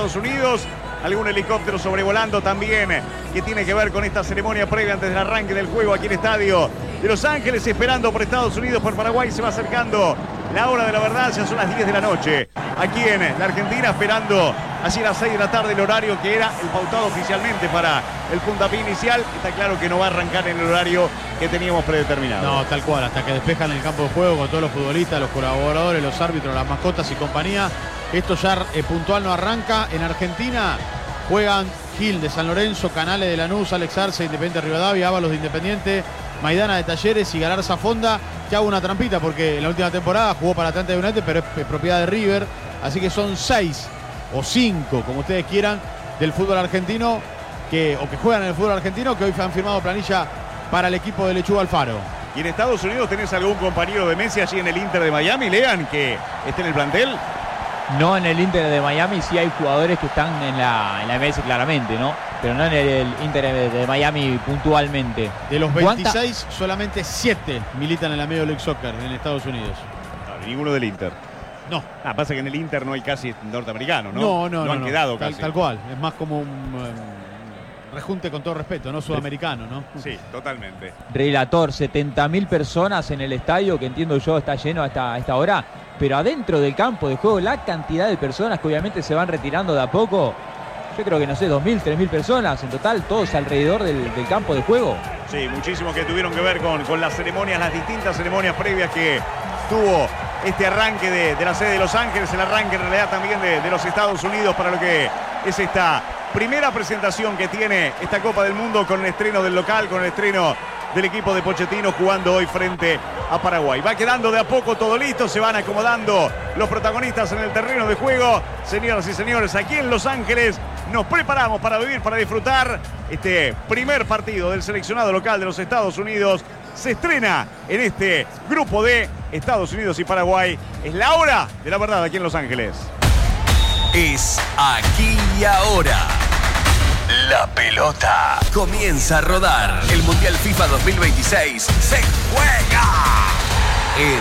Estados Unidos. Algún helicóptero sobrevolando también, que tiene que ver con esta ceremonia previa antes del arranque del juego aquí en el estadio de Los Ángeles, esperando por Estados Unidos, por Paraguay. Se va acercando la hora de la verdad, ya son las 10 de la noche. Aquí en la Argentina, esperando así a las 6 de la tarde el horario que era el pautado oficialmente para el puntapié inicial. Está claro que no va a arrancar en el horario que teníamos predeterminado. No, tal cual, hasta que despejan el campo de juego con todos los futbolistas, los colaboradores, los árbitros, las mascotas y compañía. Esto ya puntual no arranca. En Argentina juegan Gil de San Lorenzo, Canales de Lanús, Alex Arce, Independiente de Rivadavia, Ábalos de Independiente, Maidana de Talleres y Galarza Fonda, que hago una trampita porque en la última temporada jugó para Atlanta United, pero es propiedad de River. Así que son 6 o 5, como ustedes quieran, del fútbol argentino, o que juegan en el fútbol argentino, que hoy han firmado planilla para el equipo de Lechuga Alfaro. ¿Y en Estados Unidos tenés algún compañero de Messi allí en el Inter de Miami, Lean, que esté en el plantel? No en el Inter de Miami, sí hay jugadores que están en la MLS claramente, ¿no? Pero no en el Inter de Miami puntualmente. De los 26, solamente 7 militan en la Major League Soccer en Estados Unidos. No, ninguno del Inter. No. Pasa que en el Inter no hay casi norteamericano, ¿no? No han quedado casi. Tal cual, es más como un rejunte, con todo respeto, no sudamericano, ¿no? Sí, totalmente. Relator, 70.000 personas en el estadio, que entiendo yo está lleno a esta hora, pero adentro del campo de juego, la cantidad de personas que obviamente se van retirando de a poco, yo creo que no sé, 2.000, 3.000 personas en total, todos alrededor del campo de juego. Sí, muchísimos que tuvieron que ver con las ceremonias, las distintas ceremonias previas que tuvo este arranque de la sede de Los Ángeles, el arranque en realidad también de los Estados Unidos para lo que es esta primera presentación que tiene esta Copa del Mundo, con el estreno del local, con el estreno del equipo de Pochettino jugando hoy frente a Paraguay. Va quedando de a poco todo listo, se van acomodando los protagonistas en el terreno de juego. Señoras y señores, aquí en Los Ángeles nos preparamos para vivir, para disfrutar este primer partido del seleccionado local de los Estados Unidos. Se estrena en este grupo de Estados Unidos y Paraguay. Es la hora de la verdad aquí en Los Ángeles. Es aquí y ahora. La pelota comienza a rodar. El Mundial FIFA 2026 se juega en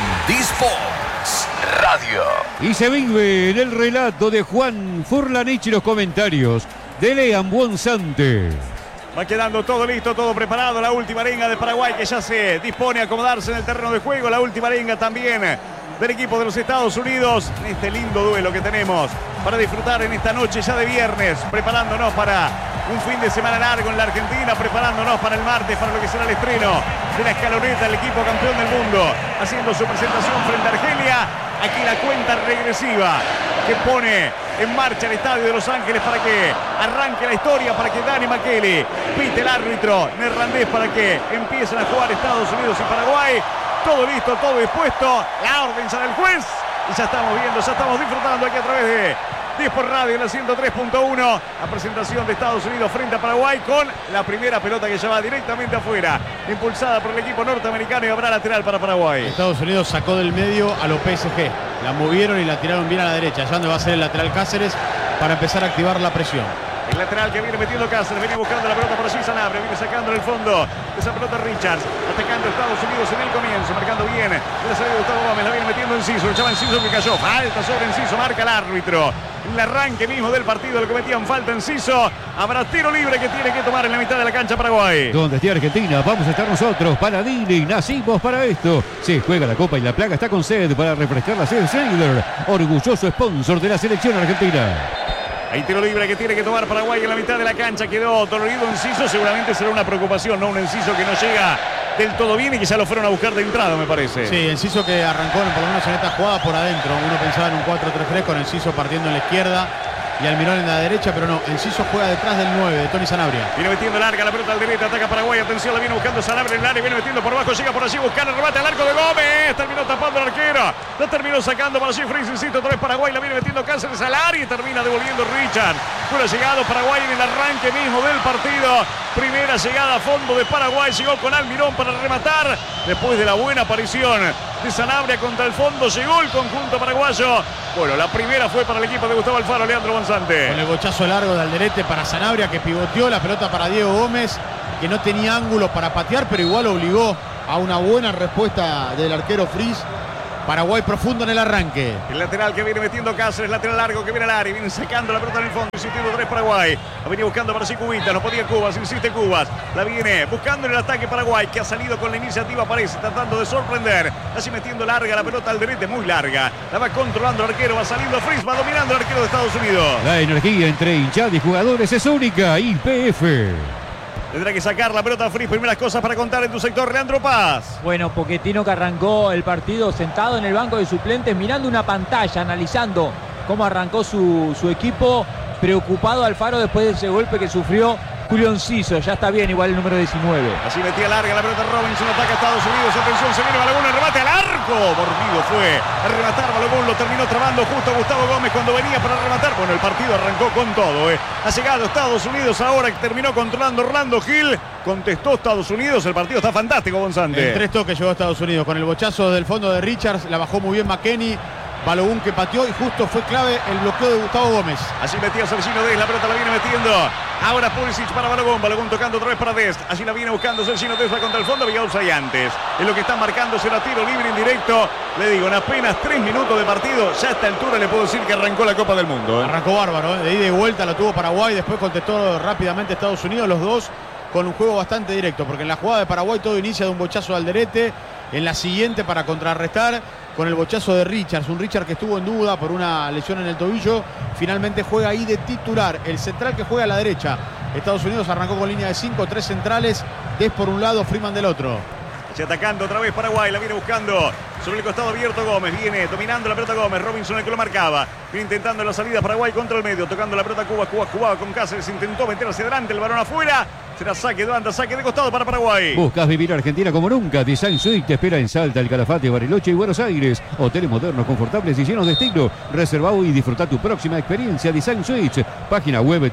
D-Sports Radio. Y se vive en el relato de Juan Furlanich y los comentarios de Lean Buonsante. Va quedando todo listo, todo preparado. La última arenga de Paraguay, que ya se dispone a acomodarse en el terreno de juego. La última arenga también del equipo de los Estados Unidos en este lindo duelo que tenemos para disfrutar en esta noche ya de viernes, preparándonos para un fin de semana largo en la Argentina, preparándonos para el martes, para lo que será el estreno de la escaloneta del equipo campeón del mundo, haciendo su presentación frente a Argelia. Aquí la cuenta regresiva que pone en marcha el estadio de Los Ángeles para que arranque la historia, para que Dani Makele pite el árbitro neerlandés para que empiecen a jugar Estados Unidos y Paraguay. Todo listo, todo dispuesto. La orden ya del juez. Y ya estamos viendo, ya estamos disfrutando aquí a través de D-Sport Radio en la 103.1. La presentación de Estados Unidos frente a Paraguay con la primera pelota que ya va directamente afuera. Impulsada por el equipo norteamericano y habrá lateral para Paraguay. Estados Unidos sacó del medio a los PSG. La movieron y la tiraron bien a la derecha. Ya donde va a ser el lateral Cáceres para empezar a activar la presión. El lateral que viene metiendo Cáceres, viene buscando la pelota por allí Sanabria, viene sacando en el fondo de esa pelota Richards, atacando a Estados Unidos en el comienzo, marcando bien la salida de Gustavo Gómez, la viene metiendo Enciso, el chaval Enciso que cayó, falta sobre Enciso, marca el árbitro. El arranque mismo del partido, le cometían falta Enciso, habrá tiro libre que tiene que tomar en la mitad de la cancha Paraguay. Donde esté Argentina, vamos a estar nosotros, Paladini, nacimos para esto. Se juega la Copa y la Plaga está con sed para refrescar la sed Sailor, orgulloso sponsor de la selección argentina. Hay tiro libre que tiene que tomar Paraguay en la mitad de la cancha. Quedó dolorido Enciso. Seguramente será una preocupación, ¿no? Un Enciso que no llega del todo bien y que ya lo fueron a buscar de entrada, me parece. Sí, Enciso que arrancó por lo menos en esta jugada por adentro. Uno pensaba en un 4-3-3 con Enciso partiendo en la izquierda y Almirón en la derecha, pero no. Enciso juega detrás del 9 de Tony Sanabria. Viene metiendo larga la pelota al derecha, ataca Paraguay. Atención, la viene buscando Sanabria en el área, viene metiendo por abajo, llega por allí, buscar el remate al arco de Gómez. Terminó tapando el arquero. La terminó sacando por allí Fritz, insisto, otra vez Paraguay. La viene metiendo Cáceres al área y termina devolviendo Richard. Fuera llegado Paraguay en el arranque mismo del partido. Primera llegada a fondo de Paraguay. Llegó con Almirón para rematar. Después de la buena aparición de Sanabria contra el fondo, llegó el conjunto paraguayo. Bueno, la primera fue para el equipo de Gustavo Alfaro, Leandro Bonzante. Con el bochazo largo de Alderete para Sanabria, que pivoteó la pelota para Diego Gómez, que no tenía ángulo para patear, pero igual obligó a una buena respuesta del arquero Fritz Paraguay profundo en el arranque. El lateral que viene metiendo Cáceres, lateral largo que viene al área, viene sacando la pelota en el fondo, insistiendo 3 Paraguay. La venía buscando para sí Cubita, no podía Cubas, insiste Cubas. La viene buscando en el ataque Paraguay, que ha salido con la iniciativa, parece, tratando de sorprender. Así metiendo larga la pelota al derete, muy larga. La va controlando el arquero, va saliendo Fritz, va dominando el arquero de Estados Unidos. La energía entre hinchada y jugadores es única. YPF. Tendrá que sacar la pelota a Fritz. Primeras cosas para contar en tu sector, Leandro Paz. Bueno, Pochettino, que arrancó el partido sentado en el banco de suplentes, mirando una pantalla, analizando cómo arrancó su equipo. Preocupado Alfaro después de ese golpe que sufrió Julio Enciso. Ya está bien, igual el número 19. Así metía larga la pelota Robinson, ataca a Estados Unidos. Atención, se viene Balogun, el remate al arco. Mordido fue a rematar Balogun, lo terminó trabando justo a Gustavo Gómez cuando venía para rematar. Bueno, el partido arrancó con todo. Ha llegado Estados Unidos ahora, que terminó controlando Orlando Gil. Contestó Estados Unidos, el partido está fantástico, Bonzante. En 3 toques llegó a Estados Unidos con el bochazo del fondo de Richards. La bajó muy bien McKennie. Balogun que pateó y justo fue clave el bloqueo de Gustavo Gómez. Así metía Sergino Dest, la pelota la viene metiendo. Ahora Pulisic para Balogun, Balogun tocando otra vez para Dest. Así la viene buscando Sergino Dest, va contra el fondo, Vigauza y antes. Es lo que están marcando, será tiro libre indirecto. Le digo, en apenas 3 minutos de partido, ya a esta altura le puedo decir que arrancó la Copa del Mundo. Arrancó bárbaro, de ida y vuelta la tuvo Paraguay, después contestó rápidamente Estados Unidos, los dos con un juego bastante directo, porque en la jugada de Paraguay todo inicia de un bochazo al derete, en la siguiente para contrarrestar con el bochazo de Richards, un Richards que estuvo en duda por una lesión en el tobillo, finalmente juega ahí de titular, el central que juega a la derecha. Estados Unidos arrancó con línea de 5, 3 centrales, Dest por un lado, Freeman del otro. Atacando otra vez Paraguay, la viene buscando sobre el costado abierto Gómez, viene dominando la pelota Gómez, Robinson el que lo marcaba, viene intentando la salida Paraguay contra el medio, tocando la pelota Cuba jugaba con Cáceres, intentó meter hacia adelante, el balón afuera, será saque de banda, saque de costado para Paraguay. Buscas vivir Argentina como nunca. Design Suite te espera en Salta, El Calafate, Bariloche y Buenos Aires. Hoteles modernos, confortables y llenos de estilo. Reserva hoy y disfruta tu próxima experiencia. Design Suite, página web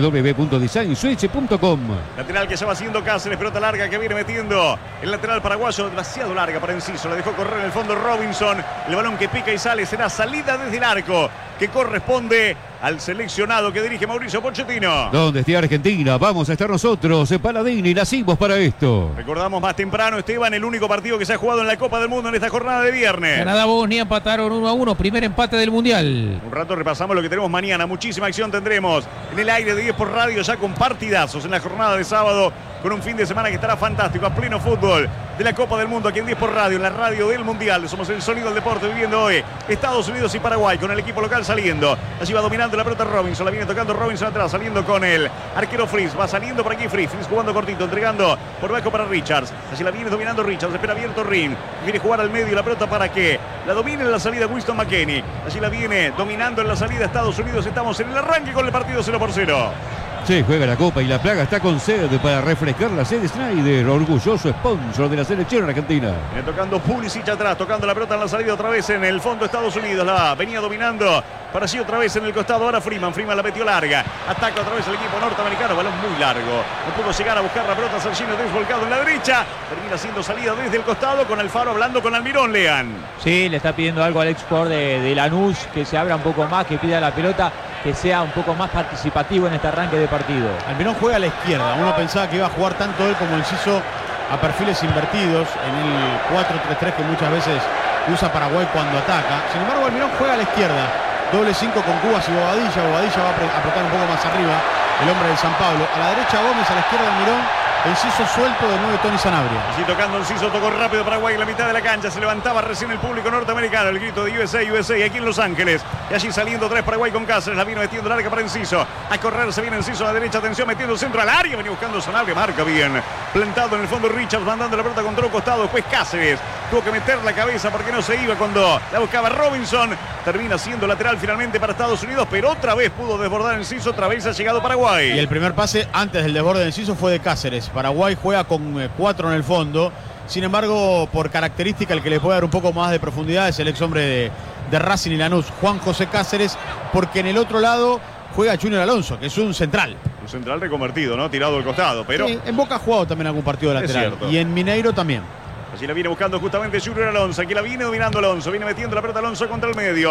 www.designsuite.com. Lateral que ya va haciendo Cáceres, pelota larga que viene metiendo el lateral paraguayo, demasiado larga para Enciso, la dejó correr en el fondo Robinson, el balón que pica y sale será salida desde el arco que corresponde al seleccionado que dirige Mauricio Pochettino. Donde esté Argentina, vamos a estar nosotros. Paladini, nacimos para esto. Recordamos más temprano, Esteban, el único partido que se ha jugado en la Copa del Mundo en esta jornada de viernes. Canadá, Bosnia empataron 1-1, primer empate del Mundial. Un rato repasamos lo que tenemos mañana, muchísima acción tendremos en el aire de 10 por radio, ya con partidazos en la jornada de sábado, con un fin de semana que estará fantástico, a pleno fútbol de la Copa del Mundo, aquí en 10 por radio, en la radio del Mundial. Somos el sonido del deporte, viviendo hoy Estados Unidos y Paraguay, con el equipo local saliendo. Allí va dominando la pelota Robinson, la viene tocando Robinson atrás, saliendo con el arquero Fritz, va saliendo por aquí Fritz jugando cortito, entregando por bajo para Richards. Allí la viene dominando Richards, espera abierto Rin, viene a jugar al medio la pelota para que la domine en la salida Winston McKennie. Allí la viene dominando en la salida Estados Unidos, estamos en el arranque con el partido 0-0. Se juega la Copa y la Plaga está con sed para refrescar la sede Schneider, orgulloso sponsor de la selección argentina. Viene tocando Pulisic atrás, tocando la pelota en la salida otra vez en el fondo Estados Unidos. La venía dominando para sí otra vez en el costado. Ahora Freeman la metió larga. Ataca otra vez el equipo norteamericano, balón muy largo. No pudo llegar a buscar la pelota Sergino desvolcado en la derecha. Termina siendo salida desde el costado con Alfaro hablando con Almirón, Lean. Sí, le está pidiendo algo al export de Lanús, que se abra un poco más, que pida la pelota, que sea un poco más participativo en este arranque de partido. Almirón juega a la izquierda. Uno pensaba que iba a jugar tanto él como Enciso a perfiles invertidos en el 4-3-3 que muchas veces usa Paraguay cuando ataca. Sin embargo, Almirón juega a la izquierda. Doble 5 con Cubas y Bobadilla. Bobadilla va a apretar un poco más arriba, el hombre del San Pablo. A la derecha Gómez, a la izquierda Almirón. Enciso suelto de nuevo Tony Sanabria. Así tocando Enciso, tocó rápido Paraguay en la mitad de la cancha. Se levantaba recién el público norteamericano. El grito de USA, USA aquí en Los Ángeles. Y allí saliendo 3 Paraguay con Cáceres. La vino metiendo larga para Enciso. A correr se viene Enciso a la derecha. Atención, metiendo centro al área. Venía buscando Sanabria. Marca bien. Plantado en el fondo Richards, mandando la pelota contra un costado. Después Cáceres tuvo que meter la cabeza porque no se iba cuando la buscaba Robinson. Termina siendo lateral finalmente para Estados Unidos. Pero otra vez pudo desbordar Enciso. Otra vez ha llegado Paraguay. Y el primer pase antes del desborde de Enciso fue de Cáceres. Paraguay juega con 4 en el fondo. Sin embargo, por característica, el que le puede dar un poco más de profundidad es el ex hombre de Racing y Lanús, Juan José Cáceres, porque en el otro lado juega Junior Alonso, que es un central. Un central reconvertido, ¿no? Tirado al costado, pero... Sí, en Boca ha jugado también algún partido de lateral. Y en Mineiro también. Allí la viene buscando justamente Junior Alonso. Aquí la viene dominando Alonso. Viene metiendo la pelota Alonso contra el medio.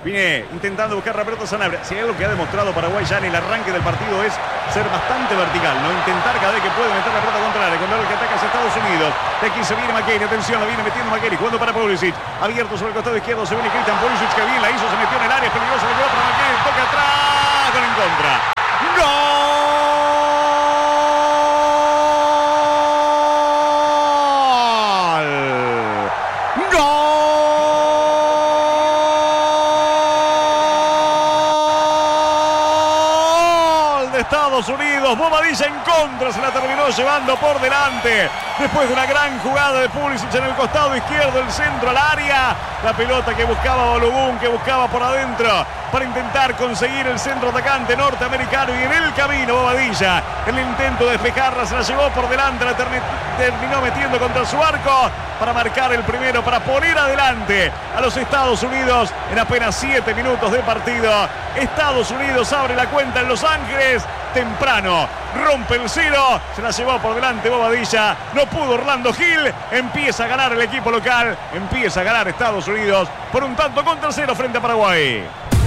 Viene intentando buscar la pelota Sanabria. Si hay algo que ha demostrado Paraguay ya en el arranque del partido es ser bastante vertical, no intentar cada vez que puede meter la pelota contraria. Cuando el que ataca es Estados Unidos. De aquí se viene Makeni, atención, la viene metiendo Makeni, jugando para Pulisic. Abierto sobre el costado izquierdo, se viene Christian Pulisic, que bien la hizo, se metió en el área, es peligroso, le quedó para Makeni, toca atrás, con en contra. ¡Gol! Estados Unidos, Bobadilla en contra, se la terminó llevando por delante después de una gran jugada de Pulisic en el costado izquierdo, el centro al área, la pelota que buscaba Balogun, que buscaba por adentro para intentar conseguir el centro atacante norteamericano, y en el camino Bobadilla, en el intento de despejarla, se la llevó por delante, la terminó metiendo contra su arco para marcar el primero, para poner adelante a los Estados Unidos en apenas 7 minutos de partido. Estados Unidos abre la cuenta en Los Ángeles temprano, rompe el cero, se la llevó por delante Bobadilla, no pudo Orlando Gil, empieza a ganar el equipo local, empieza a ganar Estados Unidos por un tanto contra cero frente a Paraguay.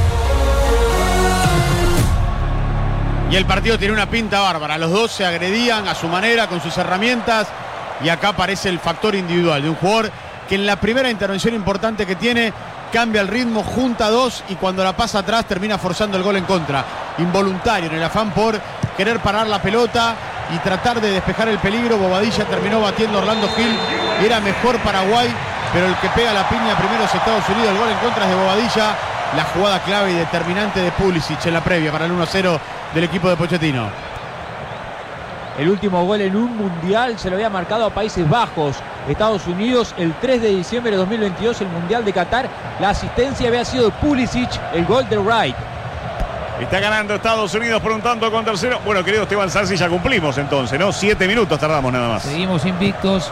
Y el partido tiene una pinta bárbara, los dos se agredían a su manera, con sus herramientas, y acá aparece el factor individual de un jugador que en la primera intervención importante que tiene cambia el ritmo, junta a dos, y cuando la pasa atrás termina forzando el gol en contra. Involuntario, en el afán por querer parar la pelota y tratar de despejar el peligro, Bobadilla terminó batiendo a Orlando Gil. Era mejor Paraguay, pero el que pega la piña primero es Estados Unidos. El gol en contra es de Bobadilla. La jugada clave y determinante de Pulisic en la previa para el 1-0 del equipo de Pochettino. El último gol en un mundial se lo había marcado a Países Bajos, Estados Unidos, el 3 de diciembre de 2022, el Mundial de Qatar. La asistencia había sido de Pulisic, el gol de Wright. Está ganando Estados Unidos por un tanto contra cero. Bueno, querido Esteban Sarsi, ya cumplimos entonces, ¿no? 7 minutos tardamos nada más. Seguimos invictos.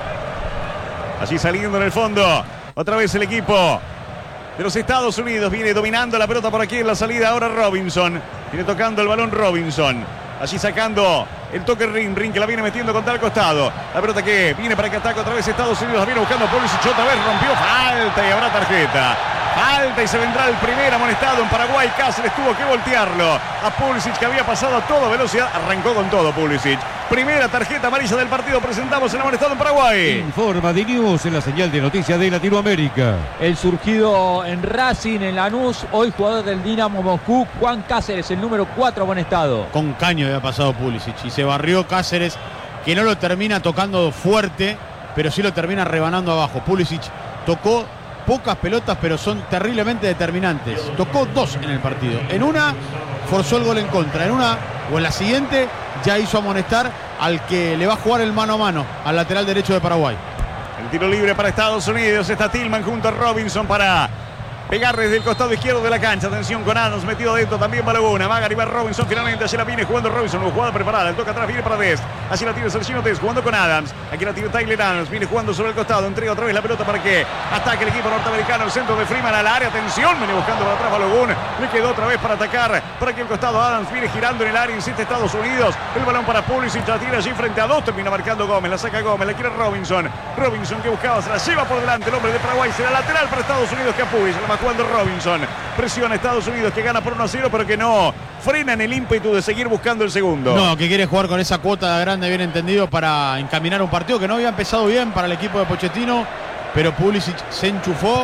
Allí saliendo en el fondo, otra vez el equipo de los Estados Unidos. Viene dominando la pelota por aquí en la salida. Ahora Robinson. Viene tocando el balón Robinson. Allí sacando el toque Ring que la viene metiendo contra el costado. La pelota que viene para que ataque otra vez Estados Unidos. La viene buscando Pulisic, otra vez rompió. Falta y habrá tarjeta. Falta y se vendrá el primer amonestado en Paraguay. Cáceres tuvo que voltearlo a Pulisic, que había pasado a toda velocidad. Arrancó con todo Pulisic. Primera tarjeta amarilla del partido. Presentamos el amonestado en Paraguay. Informa de News en la señal de noticias de Latinoamérica. El surgido en Racing, en Lanús, hoy jugador del Dinamo Moscú, Juan Cáceres, el número 4 amonestado. Con caño había pasado Pulisic y se barrió Cáceres, que no lo termina tocando fuerte, pero sí lo termina rebanando abajo. Pulisic tocó pocas pelotas, pero son terriblemente determinantes. Tocó 2 en el partido. En una forzó el gol en contra. En una o en la siguiente ya hizo amonestar al que le va a jugar el mano a mano al lateral derecho de Paraguay. El tiro libre para Estados Unidos. Está Tillman junto a Robinson para pegar desde el costado izquierdo de la cancha. Atención con Adams metido adentro. También Balogun. Amaga arriba Robinson. Finalmente allí la viene jugando Robinson. Una jugada preparada. El toque atrás viene para Dest. Allí la tiene Sergio Dest jugando con Adams. Aquí la tiene Tyler Adams. Viene jugando sobre el costado. Entrega otra vez la pelota para que ataque el equipo norteamericano. El centro de Freeman al área. Atención. Viene buscando para atrás Balogun. Le quedó otra vez para atacar. Por aquí el costado Adams. Viene girando en el área. Insiste Estados Unidos. El balón para Pulisic. La tira allí frente a dos. Termina marcando Gómez. La saca Gómez. La quiere Robinson. Robinson que buscaba. Se la lleva por delante. El hombre de Paraguay. Será lateral para Estados Unidos que apoya. Se la va jugando Robinson. Presiona Estados Unidos, que gana por 1-0, pero que no frena en el ímpetu de seguir buscando el segundo. No, que quiere jugar con esa cuota grande, bien entendido, para encaminar un partido que no había empezado bien para el equipo de Pochettino, pero Pulisic se enchufó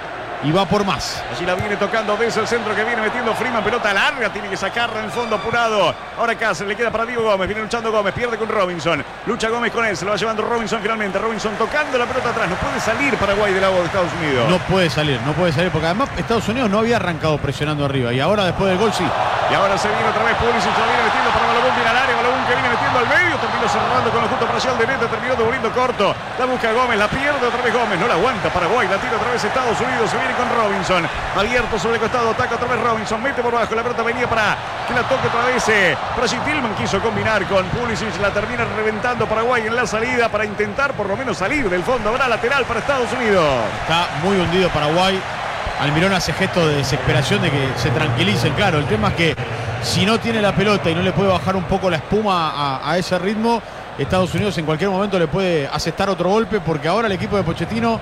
y va por más. Allí la viene tocando desde el centro que viene metiendo Freeman, pelota larga, tiene que sacarla en el fondo apurado. Ahora Cáceres, le queda para Diego Gómez, viene luchando Gómez, pierde con Robinson, lucha Gómez con él, se lo va llevando Robinson finalmente. Robinson tocando la pelota atrás, no puede salir Paraguay del agua de Estados Unidos. No puede salir, porque además Estados Unidos no había arrancado presionando arriba y ahora después del gol sí. Y ahora se viene otra vez Pulisic, la viene metiendo para Balogun, viene al área, Balogun que viene metiendo al medio, terminó cerrando con el justo parcial de Neta, terminó devolviendo corto, la busca Gómez, la pierde otra vez Gómez, no la aguanta Paraguay, la tira otra vez Estados Unidos, se viene con Robinson, abierto sobre el costado, ataca otra vez Robinson, mete por abajo, la pelota venía para que la toque otra vez, Brasil. Tillman quiso combinar con Pulisic, la termina reventando Paraguay en la salida para intentar por lo menos salir del fondo. Habrá lateral para Estados Unidos. Está muy hundido Paraguay. Almirón hace gesto de desesperación de que se tranquilicen. Claro, el tema es que si no tiene la pelota y no le puede bajar un poco la espuma a ese ritmo, Estados Unidos en cualquier momento le puede asestar otro golpe, porque ahora el equipo de Pochettino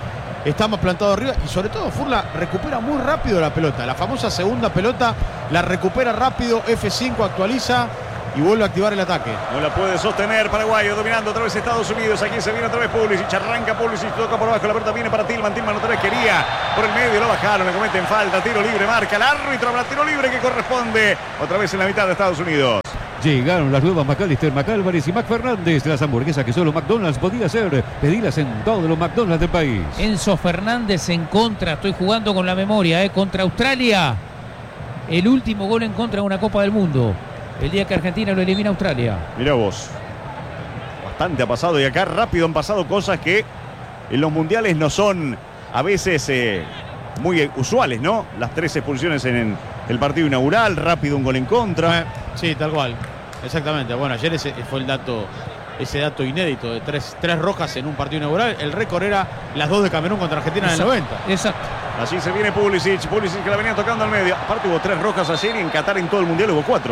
está más plantado arriba y sobre todo Furla recupera muy rápido la pelota. La famosa segunda pelota la recupera rápido, F5 actualiza y vuelve a activar el ataque. No la puede sostener Paraguay, dominando otra vez Estados Unidos. Aquí se viene otra vez Pulisic, arranca Pulisic, toca por abajo, la pelota viene para Tillman. Tillman otra vez quería por el medio, lo bajaron, le cometen falta, tiro libre, marca el árbitro para tiro libre que corresponde otra vez en la mitad de Estados Unidos. Llegaron las nuevas McAllister, McAlvarez y McFernández. Las hamburguesas que solo McDonald's podía hacer. Pedilas en todos los McDonald's del país. Enzo Fernández en contra. Estoy jugando con la memoria, contra Australia. El último gol en contra de una Copa del Mundo. El día que Argentina lo elimina a Australia. Mirá vos. Bastante ha pasado y acá rápido han pasado cosas que en los mundiales no son a veces muy usuales, ¿no? Las 3 expulsiones en el partido inaugural, rápido un gol en contra. Sí, tal cual. Exactamente. Bueno, ayer ese fue ese dato inédito de tres rojas en un partido inaugural. El récord era las 2 de Camerún contra Argentina en el 90. Exacto. Así se viene Pulisic que la venía tocando al medio. Aparte hubo 3 rojas ayer y en Qatar en todo el mundial hubo 4.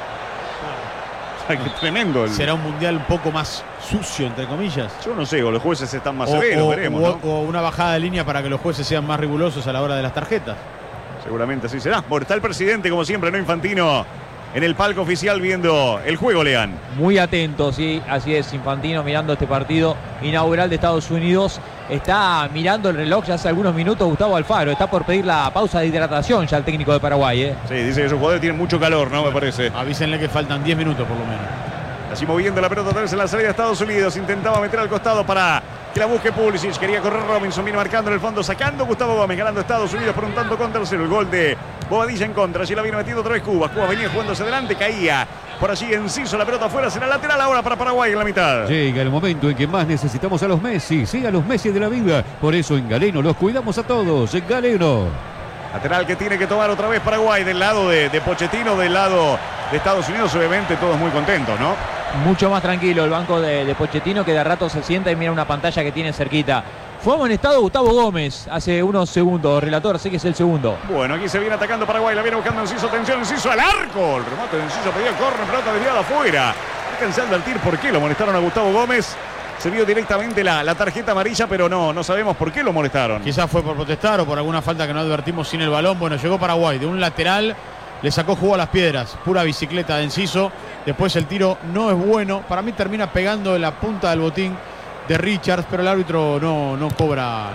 O sea, qué tremendo. ¿Será un mundial un poco más sucio, entre comillas? Yo no sé, o los jueces están más severos, veremos, ¿no? O una bajada de línea para que los jueces sean más rigurosos a la hora de las tarjetas. Seguramente así será. Bueno, está el presidente, como siempre, no Infantino, en el palco oficial viendo el juego, Lean. Muy atento, sí, así es, Infantino mirando este partido inaugural de Estados Unidos. Está mirando el reloj ya hace algunos minutos Gustavo Alfaro. Está por pedir la pausa de hidratación ya el técnico de Paraguay. Sí, dice que sus jugadores tienen mucho calor, ¿no? Me parece. Avísenle que faltan 10 minutos por lo menos. Así moviendo la pelota otra vez en la salida de Estados Unidos. Intentaba meter al costado para que la busque Pulisic. Quería correr Robinson. Viene marcando en el fondo. Sacando Gustavo Gómez. Ganando Estados Unidos por un tanto contra el 0. El gol de Bobadilla en contra. Allí la viene metiendo otra vez Cuba. Cuba venía jugándose adelante. Caía por allí Enciso. La pelota afuera. Será lateral ahora para Paraguay en la mitad. Llega el momento en que más necesitamos a los Messi. Sí, a los Messi de la vida. Por eso en Galeno los cuidamos a todos. En Galeno. Lateral que tiene que tomar otra vez Paraguay. Del lado de Pochettino. Del lado de Estados Unidos. Obviamente todos muy contentos, ¿no? Mucho más tranquilo el banco de Pochettino, que de rato se sienta y mira una pantalla que tiene cerquita. Fue amonestado Gustavo Gómez hace unos segundos, relator, sé que es el segundo. Bueno, aquí se viene atacando Paraguay, la viene buscando Enciso, atención, Enciso al arco. El remate de Enciso pedía córner, pelota desviada afuera. Alcanzando al tiro, ¿por qué lo molestaron a Gustavo Gómez? Se vio directamente la tarjeta amarilla, pero no sabemos por qué lo molestaron. Quizás fue por protestar o por alguna falta que no advertimos sin el balón. Bueno, llegó Paraguay de un lateral. Le sacó jugo a las piedras, pura bicicleta de Enciso. Después el tiro no es bueno. Para mí termina pegando en la punta del botín de Richards, pero el árbitro no cobra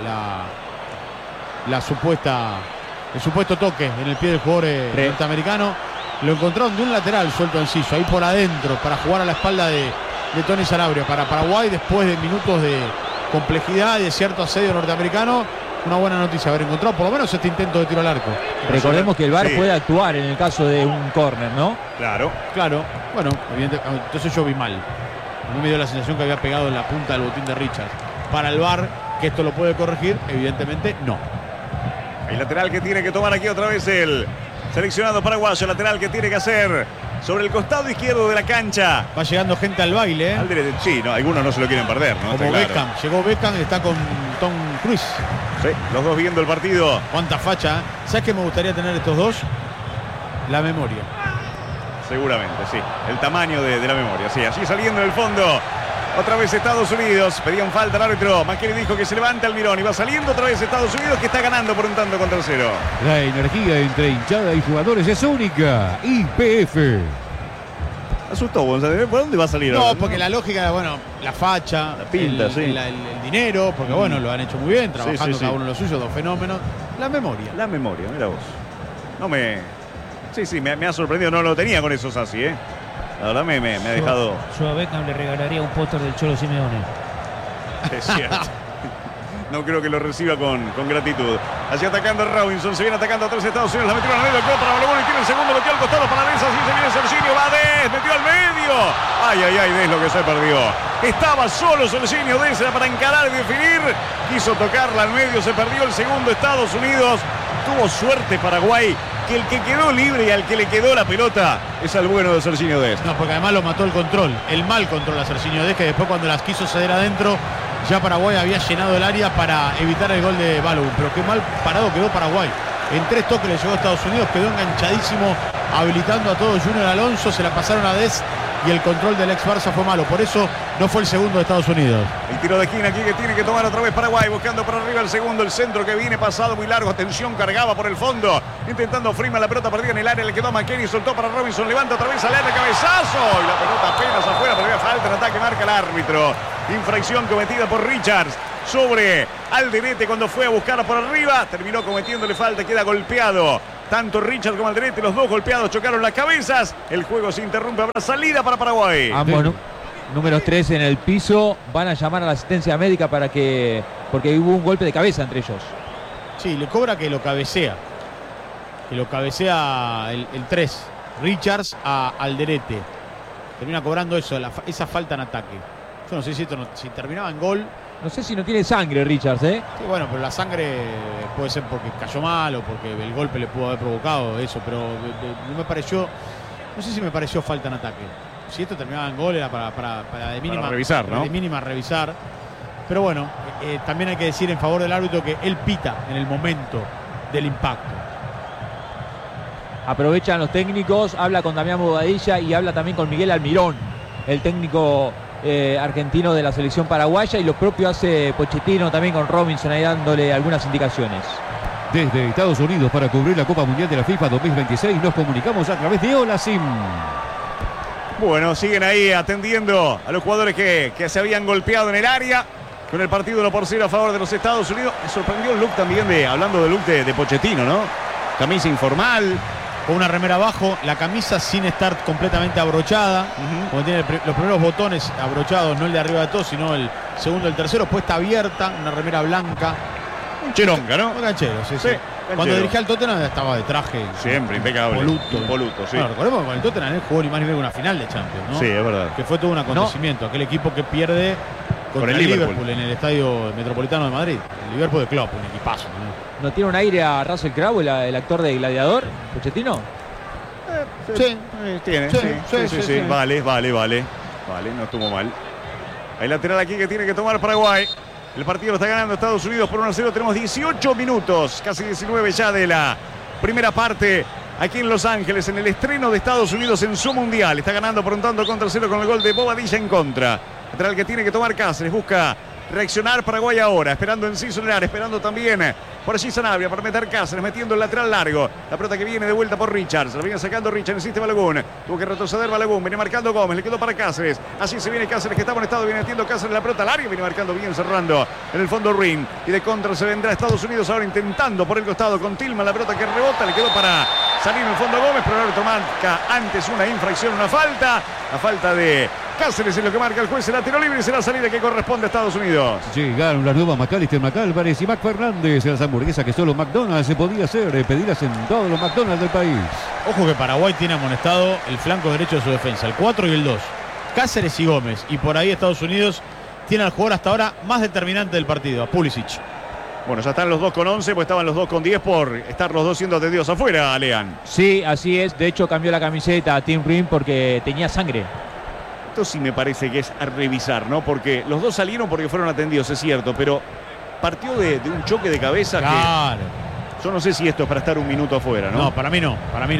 el supuesto toque en el pie del jugador norteamericano. Lo encontraron de un lateral suelto a Enciso, ahí por adentro, para jugar a la espalda de Tony Sanabria. Para Paraguay, después de minutos de complejidad y de cierto asedio norteamericano, una buena noticia haber encontrado por lo menos este intento de tiro al arco. Recordemos que el VAR sí puede actuar en el caso de un córner, ¿no? Claro. Bueno, evidentemente, entonces yo vi mal. A mí me dio la sensación que había pegado en la punta del botín de Richards. Para el VAR, que esto lo puede corregir, evidentemente no. El lateral que tiene que tomar aquí otra vez el seleccionado paraguayo. Lateral que tiene que hacer sobre el costado izquierdo de la cancha. Va llegando gente al baile, Al derecho. Sí, algunos no se lo quieren perder, ¿no? Como Está claro. Beckham. Llegó Beckham y está con Tom Cruise. Sí, los dos viendo el partido. Cuánta facha. ¿Sabes qué me gustaría tener estos dos? La memoria. Seguramente, sí. El tamaño de la memoria, sí. Así saliendo del fondo. Otra vez Estados Unidos. Pedían falta al árbitro. Maqueri dijo que se levanta Almirón. Y va saliendo otra vez Estados Unidos, que está ganando por un tanto contra el 0. La energía entre hinchada y jugadores es única. YPF. Asustó, González. ¿Por dónde va a salir No, ahora? porque la lógica, bueno, la facha, La pinta, el, sí. el dinero, porque bueno, lo han hecho muy bien, trabajando sí. cada uno lo suyo, dos fenómenos. La memoria. La memoria, mira vos. Sí, me ha sorprendido. No lo tenía con esos así, La verdad me ha dejado. Yo a Beckham le regalaría un póster del Cholo Simeone. Es cierto. No creo que lo reciba con gratitud. Así atacando Robinson. Se viene atacando a 3 Estados Unidos. La metió al medio. Quedó para Balobón y tiene el segundo. Metió al costado para Dez. Así se viene Serginho. Va Dez. Metió al medio. Ay, Dez lo que se perdió. Estaba solo Serginho Dez. Era para encarar y definir. Quiso tocarla al medio. Se perdió el segundo Estados Unidos. Tuvo suerte Paraguay. Que el que quedó libre y al que le quedó la pelota es al bueno de Serginho Dez. No, porque además lo mató el control. El mal control a Serginho Dez, que después cuando las quiso ceder adentro, ya Paraguay había llenado el área para evitar el gol de Balogun. Pero qué mal parado quedó Paraguay. En 3 toques le llegó a Estados Unidos, quedó enganchadísimo, habilitando a todo Junior Alonso. Se la pasaron a Dez y el control del ex Barça fue malo. Por eso no fue el segundo de Estados Unidos. El tiro de esquina aquí que tiene que tomar otra vez Paraguay, buscando por arriba el segundo, el centro que viene pasado muy largo, atención, cargaba por el fondo, intentando Freeman, la pelota perdida en el área, le quedó a McKennie, soltó para Robinson, levanta otra vez al área, cabezazo, y la pelota apenas afuera, pero había falta en ataque, marca el árbitro. Infracción cometida por Richards sobre Alderete cuando fue a buscar por arriba, terminó cometiéndole falta, queda golpeado. Tanto Richard como Alderete, los dos golpeados, chocaron las cabezas. El juego se interrumpe, habrá salida para Paraguay. Ambos números 3 en el piso van a llamar a la asistencia médica porque hubo un golpe de cabeza entre ellos. Sí, le cobra que lo cabecea. El 3, Richards a Alderete. Termina cobrando esa falta en ataque. Yo no sé si si terminaba en gol. No sé si no tiene sangre Richards, ¿eh? Sí, bueno, pero la sangre puede ser porque cayó mal o porque el golpe le pudo haber provocado eso, pero no me pareció, no sé si me pareció falta en ataque. Si esto terminaba en gol era para de mínima para revisar, ¿no? De mínima revisar. Pero bueno, también hay que decir en favor del árbitro que él pita en el momento del impacto. Aprovechan los técnicos, habla con Damián Bobadilla y habla también con Miguel Almirón, el técnico argentino de la selección paraguaya, y lo propio hace Pochettino también con Robinson ahí dándole algunas indicaciones. Desde Estados Unidos para cubrir la Copa Mundial de la FIFA 2026 nos comunicamos a través de Hola Sim. Bueno, siguen ahí atendiendo a los jugadores que se habían golpeado en el área. Con el partido 1-0 a favor de los Estados Unidos. Me sorprendió el look también hablando del look de Pochettino, ¿no? Camisa informal. Con una remera abajo, la camisa sin estar completamente abrochada, como tiene los primeros botones abrochados, no el de arriba de todo, sino el segundo y el tercero, puesta abierta, una remera blanca. Un cheronca, ¿no? Un canchero, sí. Canchero. Cuando dirigía al Tottenham estaba de traje. Siempre impecable. Impoluto, sí. Bueno, recordemos que con el Tottenham él jugó ni más ni menos una final de Champions, ¿no? Sí, es verdad. Que fue todo un acontecimiento. Aquel equipo que pierde contra el Liverpool en el Estadio Metropolitano de Madrid. El Liverpool de Klopp, un equipazo, ¿no? ¿No tiene un aire a Russell Crowe, el actor de Gladiador, Pochettino? Sí. Tiene, sí. Vale, no estuvo mal. Hay lateral aquí que tiene que tomar Paraguay. El partido lo está ganando Estados Unidos por 1-0. Tenemos 18 minutos, casi 19 ya de la primera parte. Aquí en Los Ángeles, en el estreno de Estados Unidos en su mundial. Está ganando por un tanto contra 0 con el gol de Bobadilla en contra. Lateral que tiene que tomar Cáceres. Busca reaccionar Paraguay ahora. Esperando Enciso en el área. Esperando también por allí Sanabria para meter Cáceres. Metiendo el lateral largo. La pelota que viene de vuelta por Richards. La viene sacando Richards. Insiste Balogun. Tuvo que retroceder Balogun. Viene marcando Gómez. Le quedó para Cáceres. Así se viene Cáceres que está amonestado. Viene metiendo Cáceres la pelota al área. Viene marcando bien, cerrando en el fondo Rin. Y de contra se vendrá Estados Unidos ahora intentando por el costado con Tillman. La pelota que rebota. Le quedó para salir en el fondo Gómez. Pero el árbitro marca antes una infracción, una falta. La falta de Cáceres es lo que marca el juez. Será tiro libre y será salida que corresponde a Estados Unidos. Llegaron las nuevas McAllister, McAlvarez y Mac Fernández. Las hamburguesas que solo McDonald's se podía hacer. Pedirlas en todos los McDonald's del país. Ojo que Paraguay tiene amonestado el flanco derecho de su defensa, el 4 y el 2. Cáceres y Gómez. Y por ahí Estados Unidos tiene al jugador hasta ahora más determinante del partido, a Pulisic. Bueno, ya están los dos con 11, pues estaban los dos con 10 por estar los dos siendo atendidos afuera, Lean. Sí, así es. De hecho, cambió la camiseta a Tim Rim porque tenía sangre. Esto sí me parece que es a revisar, ¿no? Porque los dos salieron porque fueron atendidos, es cierto, pero partió de un choque de cabeza. Claro. Que yo no sé si esto es para estar un minuto afuera, ¿no? No, para mí no.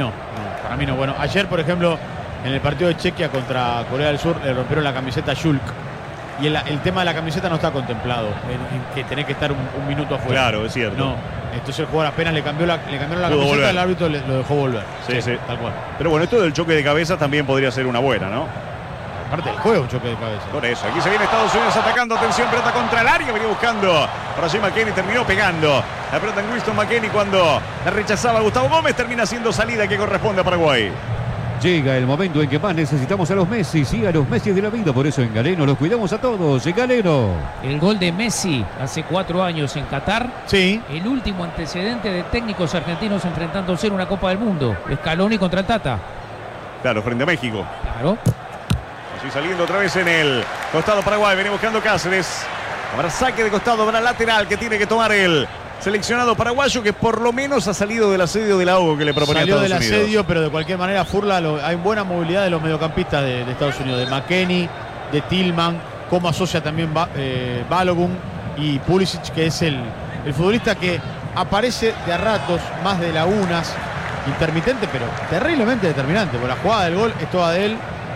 Bueno, ayer, por ejemplo, en el partido de Chequia contra Corea del Sur, le rompieron la camiseta a Shulk. Y el tema de la camiseta no está contemplado, en que tenés que estar un minuto afuera. Claro, es cierto. No, entonces el jugador apenas le cambiaron la camiseta, el árbitro lo dejó volver. Sí. Tal cual. Pero bueno, esto del choque de cabeza también podría ser una buena, ¿no? Aparte del juego, un choque de cabeza. Por eso, aquí se viene Estados Unidos atacando, atención, pelota contra el área, venía buscando por allí McKennie, terminó pegando la pelota en Winston McKennie cuando la rechazaba Gustavo Gómez, termina siendo salida que corresponde a Paraguay. Llega el momento en que más necesitamos a los Messi, sí, a los Messi de la vida, por eso en Galeno los cuidamos a todos, en Galeno. El gol de Messi hace 4 años en Qatar. Sí. El último antecedente de técnicos argentinos enfrentándose en una Copa del Mundo. Scaloni contra el Tata. Claro, frente a México. Claro. Así saliendo otra vez en el costado Paraguay, viene buscando Cáceres. Habrá saque de costado, habrá lateral que tiene que tomar el seleccionado paraguayo, que por lo menos ha salido del asedio de la ahogo que le proponía Salió Estados del Unidos. asedio, pero de cualquier manera Furla, hay buena movilidad de los mediocampistas de Estados Unidos, de McKennie, de Tillman, como asocia también Balogun y Pulisic, que es el futbolista que aparece de a ratos, más de lagunas, intermitente, pero terriblemente determinante, porque la jugada del gol es toda de él.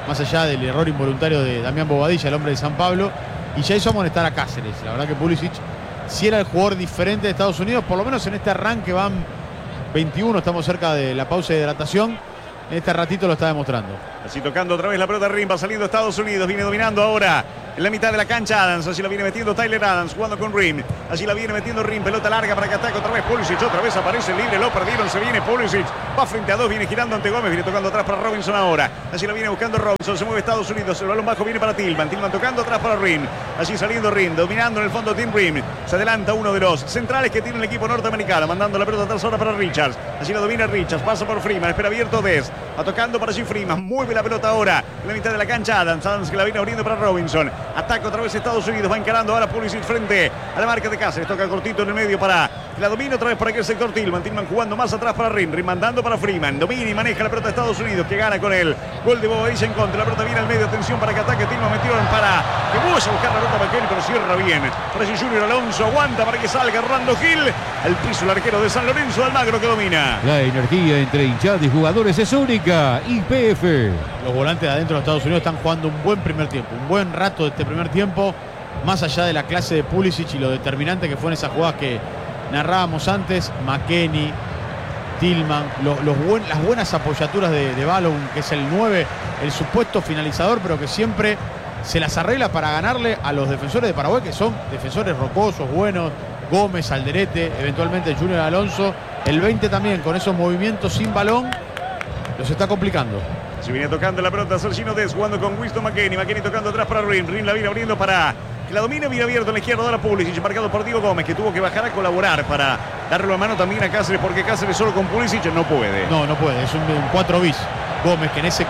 más allá del error involuntario de Damián Bobadilla, el hombre de San Pablo, y ya hizo amonestar a Cáceres. La verdad que Pulisic, si era el jugador diferente de Estados Unidos, por lo menos en este arranque van 21, estamos cerca de la pausa de hidratación, en este ratito lo está demostrando. Así tocando otra vez la pelota Rim, va saliendo Estados Unidos, viene dominando ahora en la mitad de la cancha Adams, así la viene metiendo Tyler Adams, jugando con Rim, allí la viene metiendo Rim, pelota larga para que ataque otra vez Pulisic, otra vez aparece libre, lo perdieron, se viene Pulisic, va frente a dos, viene girando ante Gómez, viene tocando atrás para Robinson ahora, allí la viene buscando Robinson, se mueve Estados Unidos, el balón bajo viene para Tillman tocando atrás para Rim, allí saliendo Rim, dominando en el fondo Tim Rim, se adelanta uno de los centrales que tiene el equipo norteamericano, mandando la pelota atrás ahora para Richards, allí la domina Richards, pasa por Freeman, espera abierto Des, va tocando para allí Freeman, mueve la pelota ahora en la mitad de la cancha Adams que la viene abriendo para Robinson, ataca otra vez Estados Unidos, va encarando ahora Pulisic frente a la marca de Cáceres, toca cortito en el medio para la domina otra vez para aquel sector Tillman jugando más atrás para Rim mandando para Freeman, domina y maneja la pelota de Estados Unidos que gana con el gol de Bobadilla en contra, la pelota viene al medio, atención para que ataque Tillman, metieron para que vaya a buscar la pelota McKennie, pero cierra bien, para allí Junior Alonso, aguanta para que salga Orlando Gil, al piso el arquero de San Lorenzo de Almagro que domina. La energía entre hinchada y jugadores es única. YPF. Los volantes de adentro de Estados Unidos están jugando un buen primer tiempo, un buen rato de este primer tiempo, más allá de la clase de Pulisic y lo determinante que fue en esas jugadas que narrábamos antes, McKennie, Tillman, las buenas apoyaturas de Balogun, que es el 9, el supuesto finalizador, pero que siempre se las arregla para ganarle a los defensores de Paraguay, que son defensores rocosos, buenos, Gómez, Alderete, eventualmente Junior Alonso, el 20 también, con esos movimientos sin balón, los está complicando. Se viene tocando la pelota Sergino Des, jugando con Winston McKennie tocando atrás para Rim la viene abriendo para que la domina, viene abierto en la izquierda ahora Pulisic, marcado por Diego Gómez, que tuvo que bajar a colaborar para darle la mano también a Cáceres, porque Cáceres solo con Pulisic no puede. No puede, es un 4 bis. Gómez, que en ese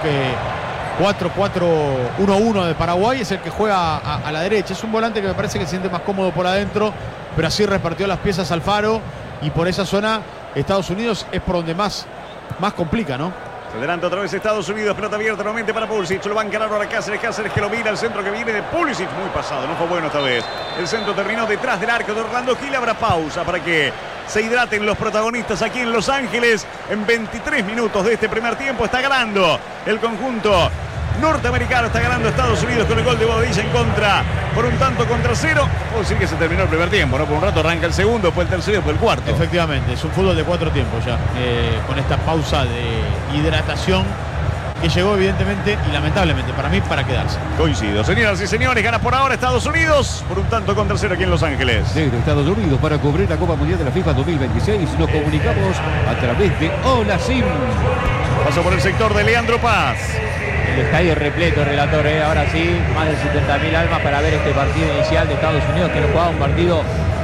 4-4-1-1 de Paraguay es el que juega a la derecha, es un volante que me parece que se siente más cómodo por adentro, pero así repartió las piezas Alfaro, y por esa zona Estados Unidos es por donde más complica, ¿no? Se adelanta otra vez Estados Unidos, pelota abierta nuevamente para Pulisic, lo va a encarar ahora Cáceres que lo mira, el centro que viene de Pulisic, muy pasado, no fue bueno esta vez. El centro terminó detrás del arco de Orlando Gil, habrá pausa para que se hidraten los protagonistas aquí en Los Ángeles. En 23 minutos de este primer tiempo está ganando el conjunto norteamericano, está ganando Estados Unidos con el gol de Bobadilla en contra por un tanto contra cero. Puedo decir que se terminó el primer tiempo, ¿no? Por un rato arranca el segundo, después el tercero y después el cuarto. Efectivamente, es un fútbol de 4 tiempos ya, con esta pausa de hidratación que llegó evidentemente y lamentablemente para mí para quedarse. Coincido. Señoras y señores, gana por ahora Estados Unidos por un tanto contra cero aquí en Los Ángeles. Desde Estados Unidos para cubrir la Copa Mundial de la FIFA 2026 nos comunicamos a través de Hola Sim. Paso por el sector de Leandro Paz. El estadio repleto, relator, ahora sí, más de 70.000 almas para ver este partido inicial de Estados Unidos, que no jugaba un partido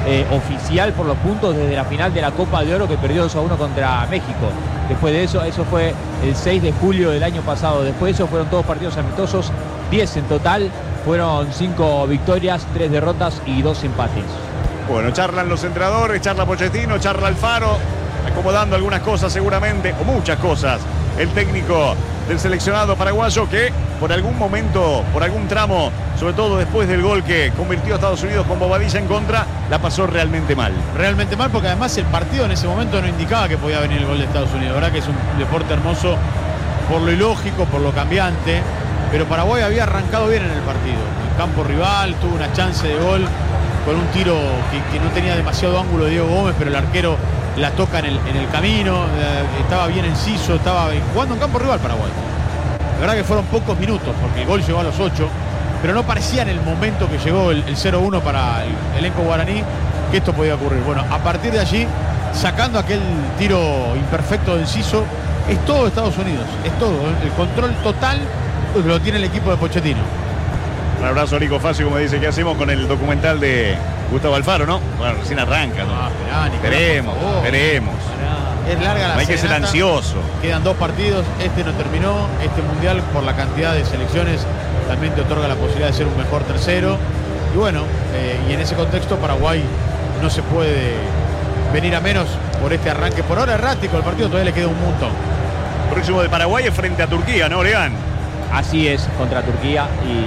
oficial por los puntos desde la final de la Copa de Oro que perdió 2-1 contra México. Después de eso fue el 6 de julio del año pasado. Después de eso fueron todos partidos amistosos, 10 en total, fueron 5 victorias, 3 derrotas y 2 empates. Bueno, charlan los entrenadores, charla Pochettino, charla Alfaro, acomodando algunas cosas seguramente, o muchas cosas. El técnico del seleccionado paraguayo que por algún momento, por algún tramo, sobre todo después del gol que convirtió a Estados Unidos con Bobadilla en contra, la pasó realmente mal. Realmente mal, porque además el partido en ese momento no indicaba que podía venir el gol de Estados Unidos. La verdad que es un deporte hermoso por lo ilógico, por lo cambiante, pero Paraguay había arrancado bien en el partido. El campo rival tuvo una chance de gol con un tiro que no tenía demasiado ángulo de Diego Gómez, pero el arquero la toca en el camino, estaba bien enciso, estaba jugando en campo rival Paraguay. La verdad que fueron pocos minutos, porque el gol llegó a los 8, pero no parecía en el momento que llegó el 0-1 para el elenco guaraní que esto podía ocurrir. Bueno, a partir de allí, sacando aquel tiro imperfecto de Enciso, es todo Estados Unidos, es todo, el control total lo tiene el equipo de Pochettino. Un abrazo a Nico Facio, como dice, ¿qué hacemos con el documental de Gustavo Alfaro, no? Bueno, recién arranca, ¿no? Esperemos. Es larga la No hay que ser ansioso. Quedan 2 partidos, este no terminó, este mundial por la cantidad de selecciones también te otorga la posibilidad de ser un mejor tercero. Y bueno, y en ese contexto Paraguay no se puede venir a menos por este arranque. Por ahora errático, el partido todavía le queda un montón. Próximo de Paraguay es frente a Turquía, ¿no, Leán? Así es, contra Turquía,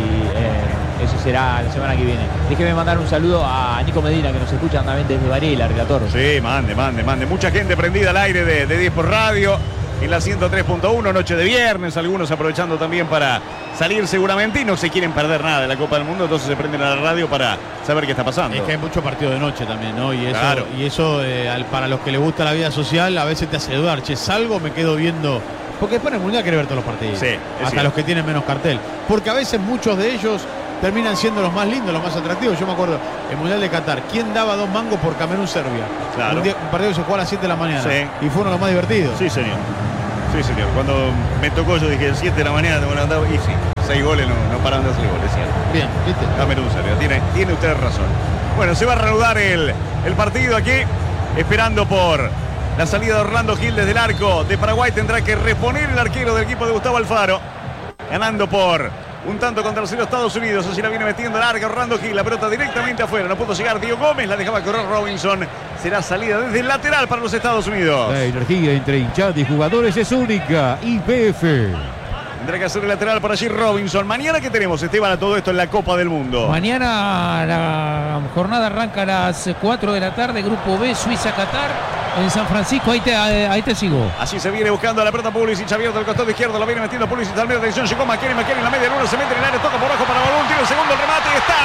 y eso será la semana que viene. Déjeme mandar un saludo a Nico Medina, que nos escuchan también desde Varela, relator. Sí, mande. Mucha gente prendida al aire de 10 por radio. en la 103.1, noche de viernes, algunos aprovechando también para salir seguramente y no se quieren perder nada de la Copa del Mundo, entonces se prenden a la radio para saber qué está pasando. Es que hay mucho partido de noche también, ¿no? Y eso, claro. Para los que les gusta la vida social, a veces te hace dudar, che, salgo, me quedo viendo. Porque después en el Mundial quiere ver todos los partidos. Sí, hasta cierto. los que tienen menos cartel. Porque a veces muchos de ellos terminan siendo los más lindos, los más atractivos. Yo me acuerdo, el Mundial de Qatar, ¿quién daba 2 mangos por Camerún-Serbia? Claro. Un partido que se jugó a las 7 de la mañana. Sí. Y fue uno de los más divertidos. Sí, señor. Sí, señor. Cuando me tocó yo dije 7 de la mañana tengo una y sí, 6 goles no paran de hacer goles, ¿cierto? Bien, ¿viste? Camerún, serio. Tiene usted razón. Bueno, se va a reanudar el partido aquí, esperando por la salida de Orlando Gil desde el arco de Paraguay. Tendrá que reponer el arquero del equipo de Gustavo Alfaro, ganando por un tanto contra el 0 Estados Unidos. Así la viene metiendo larga Orlando Gil. La pelota directamente afuera. No pudo llegar Diego Gómez. La dejaba correr Robinson. Será salida desde el lateral para los Estados Unidos. La energía entre hinchada y jugadores es única. YPF. Tendrá que hacer el lateral por allí Robinson. Mañana, ¿qué tenemos, Esteban, a todo esto en la Copa del Mundo? Mañana la jornada arranca a las 4 de la tarde. Grupo B, Suiza-Qatar en San Francisco. Ahí te sigo. Así se viene buscando la pelota Pulisic, abierto al costado izquierdo, la viene metiendo Pulisic al medio de dirección, llegó McKennie en la media luna, se mete en el área, toca por abajo para Balón, tira el segundo remate y está.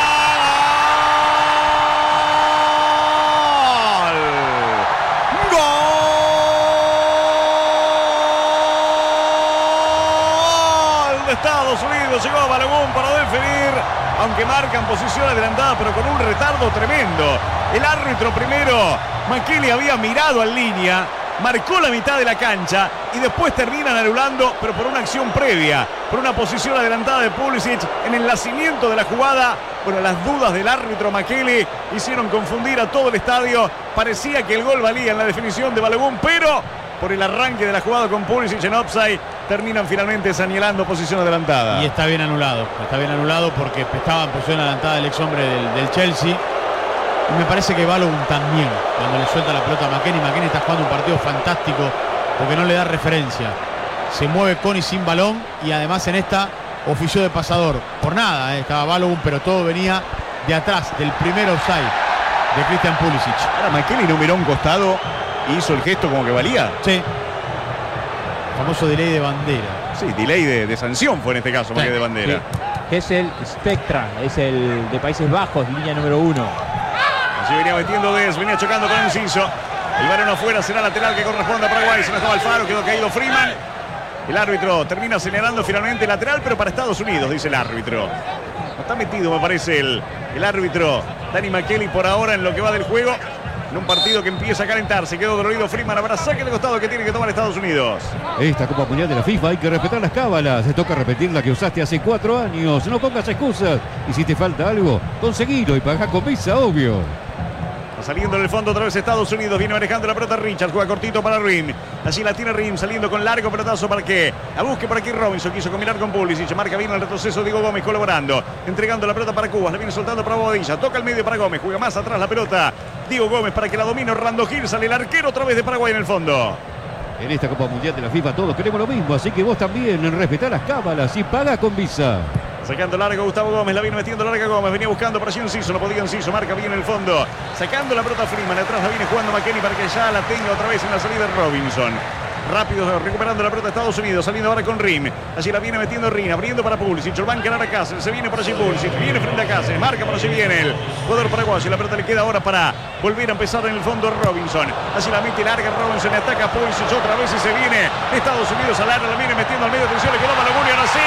¡Gol! De Estados Unidos, llegó Balogun para definir, aunque marcan posición adelantada, pero con un retardo tremendo. El árbitro primero, McKennie, había mirado en línea, marcó la mitad de la cancha y después terminan anulando, pero por una acción previa, por una posición adelantada de Pulisic en el nacimiento de la jugada. Bueno, las dudas del árbitro McKennie hicieron confundir a todo el estadio. Parecía que el gol valía en la definición de Balogun, pero por el arranque de la jugada con Pulisic en offside, terminan finalmente señalando posición adelantada. Y está bien anulado porque estaba en posición adelantada el ex hombre del Chelsea. Y me parece que Balogun también, cuando le suelta la pelota a McKennie. McKennie está jugando un partido fantástico porque no le da referencia. Se mueve con y sin balón y además en esta ofició de pasador. Por nada, estaba Balogun, pero todo venía de atrás, del primer offside de Christian Pulisic. Ahora McKennie no miró a un costado y hizo el gesto como que valía. Sí. El famoso delay de bandera. Sí, delay de sanción fue en este caso, más que de bandera. Sí. Es el Spectra, es el de Países Bajos, línea número 1. Así venía metiendo Des, venía chocando con Enciso. El varón afuera, será lateral que corresponde a Paraguay. Se estaba Alfaro, quedó caído Freeman. El árbitro termina señalando finalmente lateral, pero para Estados Unidos, dice el árbitro. No está metido, me parece, el árbitro Danny McKennie por ahora en lo que va del juego. En un partido que empieza a calentarse. Quedó dolorido Freeman. Habrá saque de costado que tiene que tomar Estados Unidos. Esta Copa Mundial de la FIFA hay que respetar las cábalas. Te toca repetir la que usaste hace 4 años. No pongas excusas. Y si te falta algo, conseguilo y pagá con Visa, obvio. Saliendo en el fondo otra vez Estados Unidos. Viene manejando la pelota Richard. Juega cortito para Rim. Allí la tiene Rim. Saliendo con largo pelotazo para que la busque por aquí Robinson. Quiso combinar con Pulisic. Marca bien el retroceso Diego Gómez colaborando. Entregando la pelota para Cubas. La viene soltando para Bobadilla. Toca el medio para Gómez. Juega más atrás la pelota Diego Gómez para que la domine Orlando Gil. Sale el arquero otra vez de Paraguay en el fondo. En esta Copa Mundial de la FIFA todos queremos lo mismo. Así que vos también respetar las cábalas y pagá con Visa. Sacando largo Gustavo Gómez, la viene metiendo larga Gómez, venía buscando por allí Enciso, no podía Enciso, marca bien en el fondo, sacando la pelota Freeman, atrás la viene jugando McKennie para que ya la tenga otra vez en la salida de Robinson. Rápido recuperando la pelota de Estados Unidos, saliendo ahora con Rim, allí la viene metiendo Rin, abriendo para Pulisic, el banca a Cáceres, se viene por allí Pulisic, viene frente a Cáceres, marca por allí viene el jugador paraguayo, la pelota le queda ahora para volver a empezar en el fondo Robinson, allí la mete larga Robinson, ataca a Pulisic otra vez y se viene Estados Unidos al área, la viene metiendo al medio de tensión, le quedó Balogun y ahora sí,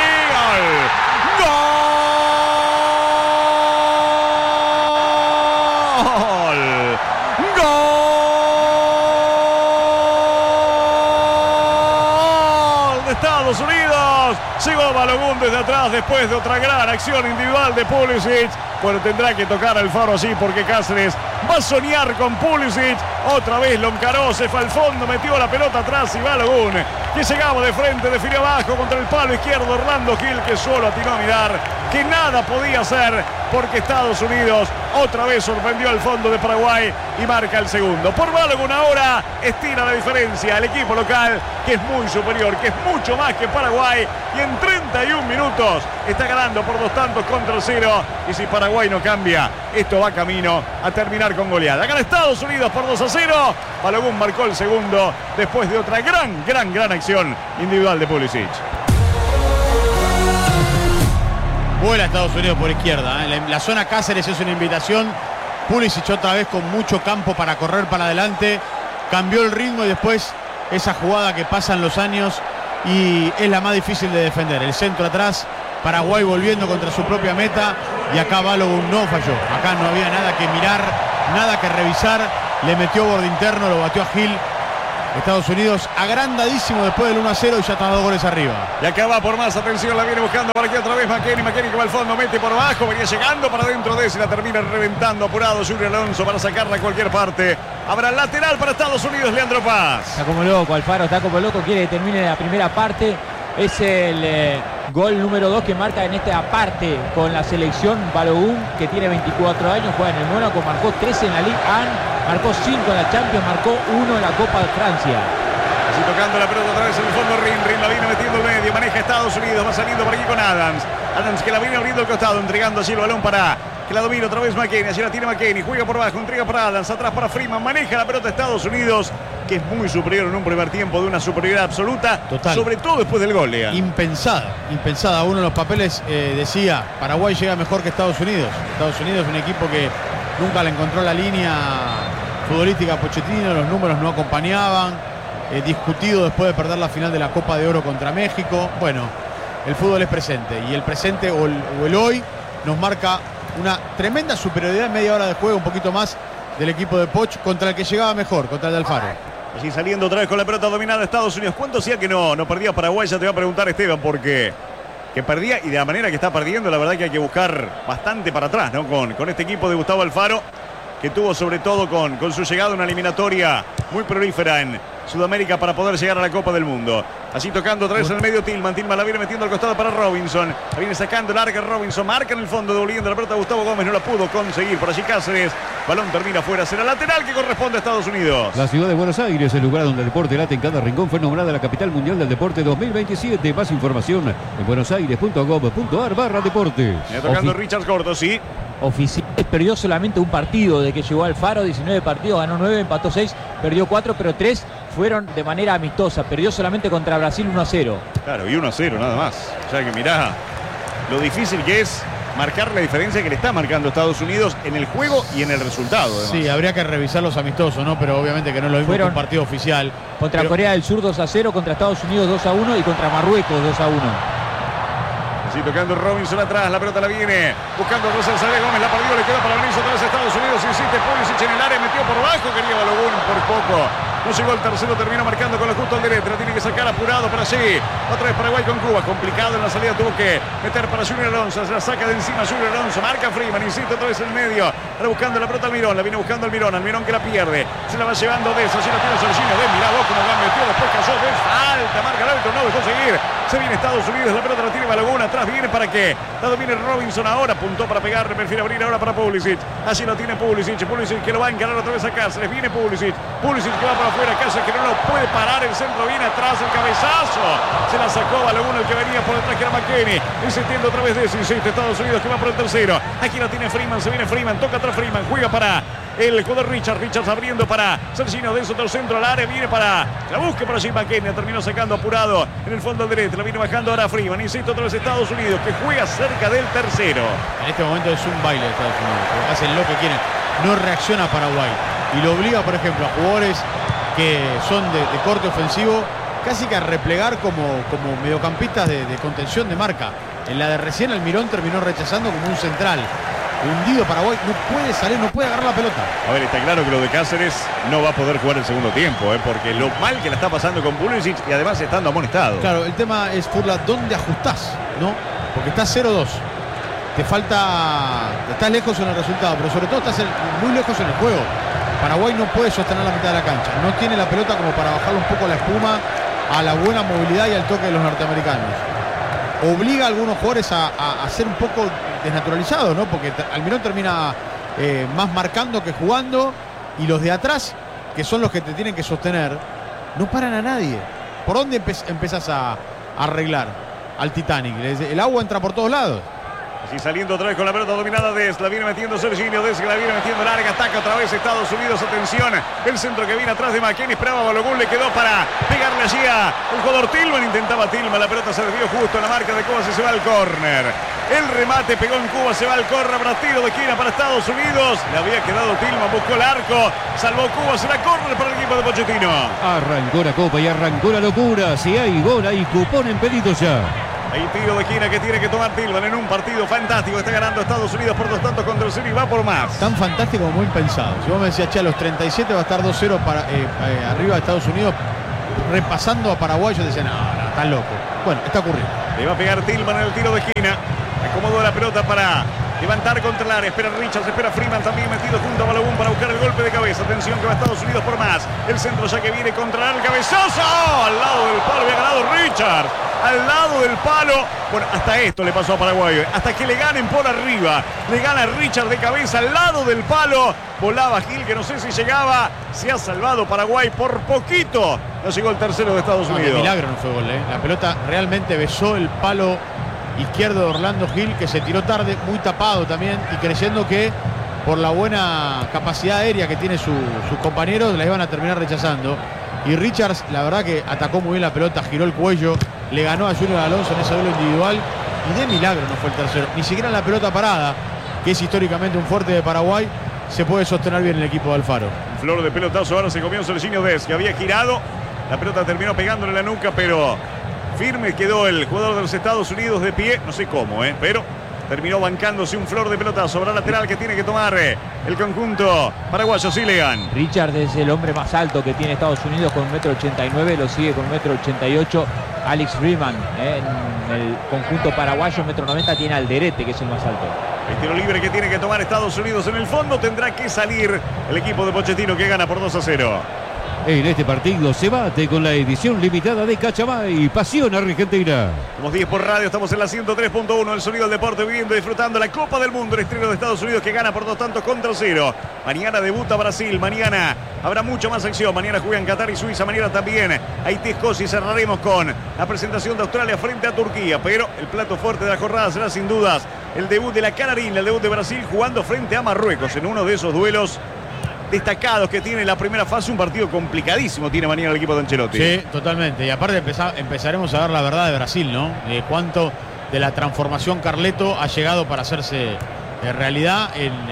¡gol! Estados Unidos, llegó Balogun desde atrás después de otra gran acción individual de Pulisic. Bueno, tendrá que tocar Alfaro así porque Cáceres va a soñar con Pulisic. Otra vez lo encaró, se fue al fondo, metió la pelota atrás y Balogun, que llegaba de frente, definió abajo contra el palo izquierdo Orlando Gil, que solo atinó a mirar que nada podía hacer, porque Estados Unidos otra vez sorprendió al fondo de Paraguay y marca el segundo. Por Balogun ahora estira la diferencia el equipo local, que es muy superior, que es mucho más que Paraguay, y en 31 minutos está ganando por 2 tantos contra 0. Y si Paraguay no cambia, esto va camino a terminar con goleada. Gana Estados Unidos por 2-0. Balogun marcó el segundo después de otra gran acción individual de Pulisic. Vuela Estados Unidos por izquierda. La zona Cáceres es una invitación. Pulisic otra vez con mucho campo para correr para adelante. Cambió el ritmo y después esa jugada que pasan los años y es la más difícil de defender. El centro atrás, Paraguay volviendo contra su propia meta, y acá Balogun no falló. Acá no había nada que mirar, nada que revisar. Le metió borde interno, lo batió a Gil. Estados Unidos agrandadísimo después del 1-0 y ya está 2 goles arriba. Y acá va por más, atención, la viene buscando por aquí otra vez McKennie que va al fondo, mete por abajo, venía llegando para dentro de ese y la termina reventando apurado Julio Alonso para sacarla a cualquier parte. Habrá lateral para Estados Unidos, Leandro Paz. Está como loco, Alfaro está como loco, quiere que termine la primera parte. Es el gol número 2 que marca en esta parte con la selección. Balogun, que tiene 24 años, juega en el Mónaco, marcó 13 en la Ligue 1, marcó 5 en la Champions, marcó 1 en la Copa de Francia. Así tocando la pelota otra vez en el fondo, Rin la viene metiendo el medio, maneja Estados Unidos, va saliendo por aquí con Adams que la viene abriendo el costado, entregando así el balón para que la domine otra vez McKennie, así la tiene McKennie, juega por abajo, entrega para Adams, atrás para Freeman, maneja la pelota Estados Unidos, que es muy superior en un primer tiempo, de una superioridad absoluta, total, sobre todo después del gol, Lea. Impensada. Uno de los papeles decía, Paraguay llega mejor que Estados Unidos. Estados Unidos es un equipo que nunca le encontró la línea futbolística a Pochettino, los números no acompañaban, discutido después de perder la final de la Copa de Oro contra México. Bueno, el fútbol es presente, y el presente o el hoy nos marca una tremenda superioridad en media hora de juego, un poquito más, del equipo de Poch contra el que llegaba mejor, contra el de Alfaro. Así saliendo otra vez con la pelota dominada de Estados Unidos. ¿Cuánto hacía que no perdía Paraguay? Ya te voy a preguntar, Esteban, porque que perdía, y de la manera que está perdiendo, la verdad que hay que buscar bastante para atrás, ¿no? Con este equipo de Gustavo Alfaro, que tuvo sobre todo con su llegada una eliminatoria muy prolífera en Sudamérica para poder llegar a la Copa del Mundo. Así tocando otra vez en el medio Tillman la viene metiendo al costado para Robinson, la viene sacando larga Robinson, marca en el fondo, devolviendo la pelota a Gustavo Gómez, no la pudo conseguir, por allí Cáceres, balón termina fuera, será lateral que corresponde a Estados Unidos. La ciudad de Buenos Aires, el lugar donde el deporte late en cada rincón, fue nombrada la capital mundial del deporte 2027. Más información en buenosaires.gov.ar/deportes. Tocando Richard Corto, sí. Oficial perdió solamente un partido de que llegó Alfaro, 19 partidos, ganó 9, empató 6, perdió 4, pero 3 fueron de manera amistosa. Perdió solamente contra Brasil 1-0. Claro, y 1-0 nada más. O sea que mirá lo difícil que es marcar la diferencia que le está marcando Estados Unidos en el juego y en el resultado. Además. Sí, habría que revisar los amistosos, ¿no? Pero obviamente que no es lo mismo que un partido oficial. Contra Corea del Sur 2-0, contra Estados Unidos 2-1 y contra Marruecos 2-1. Así tocando Robinson atrás, la pelota la viene buscando a Rosel Sáenz Gómez, la perdió, le queda para venirse otra vez a Estados Unidos, insiste Pulisic en el área, metió por bajo, quería Balogun por poco. No llegó el tercero, termina marcando con la justo al derecho, la tiene que sacar apurado para allí. Otra vez Paraguay con Cuba, complicado en la salida, tuvo que meter para Junior Alonso, se la saca de encima Junior Alonso, marca Freeman, insiste otra vez en el medio, ahora buscando la pelota Almirón, la viene buscando Almirón que la pierde, se la va llevando de eso, allí la tiene Serginho, mirá vos cómo la metió, después cayó de falta, marca el árbitro, no dejó seguir, se viene Estados Unidos, la pelota la tiene Balogun, atrás viene para que la domine Robinson ahora, apuntó para pegarle, prefiere abrir ahora para Pulisic, así lo tiene Pulisic que lo va a encarar otra vez a Cáceres, viene Pulisic que va para afuera, Cáceres que no lo puede parar, el centro viene atrás, el cabezazo, se la sacó Balogun, el que venía por detrás que era McKennie, insistiendo otra vez de eso, insiste Estados Unidos que va por el tercero, aquí la tiene Freeman, se viene Freeman, toca atrás Freeman, juega para el jugador Richards abriendo para Serginho, Denso del centro al área, viene para la busca para Jim McKennie, terminó sacando apurado en el fondo del derecho, la viene bajando ahora Freeman, insiste otra vez Estados Unidos que juega cerca del tercero. En este momento es un baile de Estados Unidos, hacen lo que quieren, no reacciona Paraguay y lo obliga, por ejemplo, a jugadores que son de corte ofensivo casi que a replegar como mediocampistas de contención de marca. En la de recién Almirón terminó rechazando como un central. Hundido Paraguay, no puede salir, no puede agarrar la pelota. A ver, está claro que lo de Cáceres no va a poder jugar el segundo tiempo, porque lo mal que la está pasando con Pulisic y además estando amonestado. Claro, el tema es, Furla, ¿dónde ajustás? ¿No? Porque estás 0-2. Te falta, estás lejos en el resultado, pero sobre todo estás muy lejos en el juego. Paraguay no puede sostener la mitad de la cancha, no tiene la pelota como para bajarle un poco la espuma a la buena movilidad y al toque de los norteamericanos. obliga a algunos jugadores a ser un poco desnaturalizados, ¿no? Porque Almirón termina más marcando que jugando, y los de atrás, que son los que te tienen que sostener, no paran a nadie. ¿Por dónde empezás a arreglar al Titanic? El agua entra por todos lados. Así saliendo otra vez con la pelota dominada Dest, la viene metiendo Serginho Dest, que la viene metiendo larga, ataca otra vez Estados Unidos, atención, el centro que viene atrás de McKennie, esperaba Balogun, le quedó para pegarle allí a un jugador Tillman, intentaba Tillman, la pelota se desvió justo en la marca de Cubas y se va al córner. El remate pegó en Cuba, se va al córner, para tiro de esquina para Estados Unidos, le había quedado Tillman, buscó el arco, salvó Cuba, será córner para el equipo de Pochettino. Arrancó la copa y arrancó la locura. Si hay gol, hay cupón en pedido ya. Hay tiro de esquina que tiene que tomar Tillman en un partido fantástico. Está ganando Estados Unidos por 2 contra 0 y va por más. Tan fantástico como muy pensado. Si vos me decías, che, a los 37 va a estar 2-0 arriba de Estados Unidos, repasando a Paraguay, yo decía, no, estás loco. Bueno, está ocurriendo. Le va a pegar Tillman en el tiro de esquina. Acomodó la pelota para levantar contra el área. Espera Richards, espera Freeman también metido junto a Balogun para buscar el golpe de cabeza. Atención que va Estados Unidos por más. El centro ya que viene contra el cabezazo. Al lado del palo había ganado Richards. Al lado del palo. Bueno, hasta esto le pasó a Paraguay. Hasta que le ganen por arriba. Le gana Richards de cabeza al lado del palo. Volaba Gil, que no sé si llegaba. Se ha salvado Paraguay por poquito. No llegó el tercero de Estados Unidos. De milagro no fue gol, ¿eh? La pelota realmente besó el palo izquierdo de Orlando Gil, que se tiró tarde, muy tapado también, y creyendo que por la buena capacidad aérea que tiene sus compañeros la iban a terminar rechazando. Y Richards, la verdad que atacó muy bien la pelota, giró el cuello, le ganó a Junior Alonso en ese duelo individual, y de milagro no fue el tercero. Ni siquiera en la pelota parada, que es históricamente un fuerte de Paraguay, se puede sostener bien el equipo de Alfaro. Flor de pelotazo, ahora se comió Serginho Dest, que había girado, la pelota terminó pegándole en la nuca, pero firme quedó el jugador de los Estados Unidos de pie, no sé cómo, pero terminó bancándose un flor de pelota sobre la lateral que tiene que tomar el conjunto paraguayo. Silegan. Richard es el hombre más alto que tiene Estados Unidos con 1,89 m, lo sigue con 1,88 m Alex Freeman. En el conjunto paraguayo 1,90 m tiene Alderete, que es el más alto. El tiro libre que tiene que tomar Estados Unidos en el fondo, tendrá que salir el equipo de Pochettino, que gana por 2-0. En este partido se bate con la edición limitada de Cachabay. Pasión Argentina. Somos 10 por radio, estamos en la 103.1. El sonido del deporte, viviendo y disfrutando la Copa del Mundo. El estreno de Estados Unidos, que gana por 2-0. Mañana debuta Brasil. Mañana habrá mucha más acción. Mañana juegan Qatar y Suiza. Mañana también Haití, Escocia. Y cerraremos con la presentación de Australia frente a Turquía. Pero el plato fuerte de la jornada será sin dudas el debut de la Canarina, el debut de Brasil jugando frente a Marruecos en uno de esos duelos destacados que tiene la primera fase. Un partido complicadísimo tiene mañana el equipo de Ancelotti. Sí, totalmente. Y aparte empezaremos a ver la verdad de Brasil, ¿no? Cuánto de la transformación Carleto ha llegado para hacerse realidad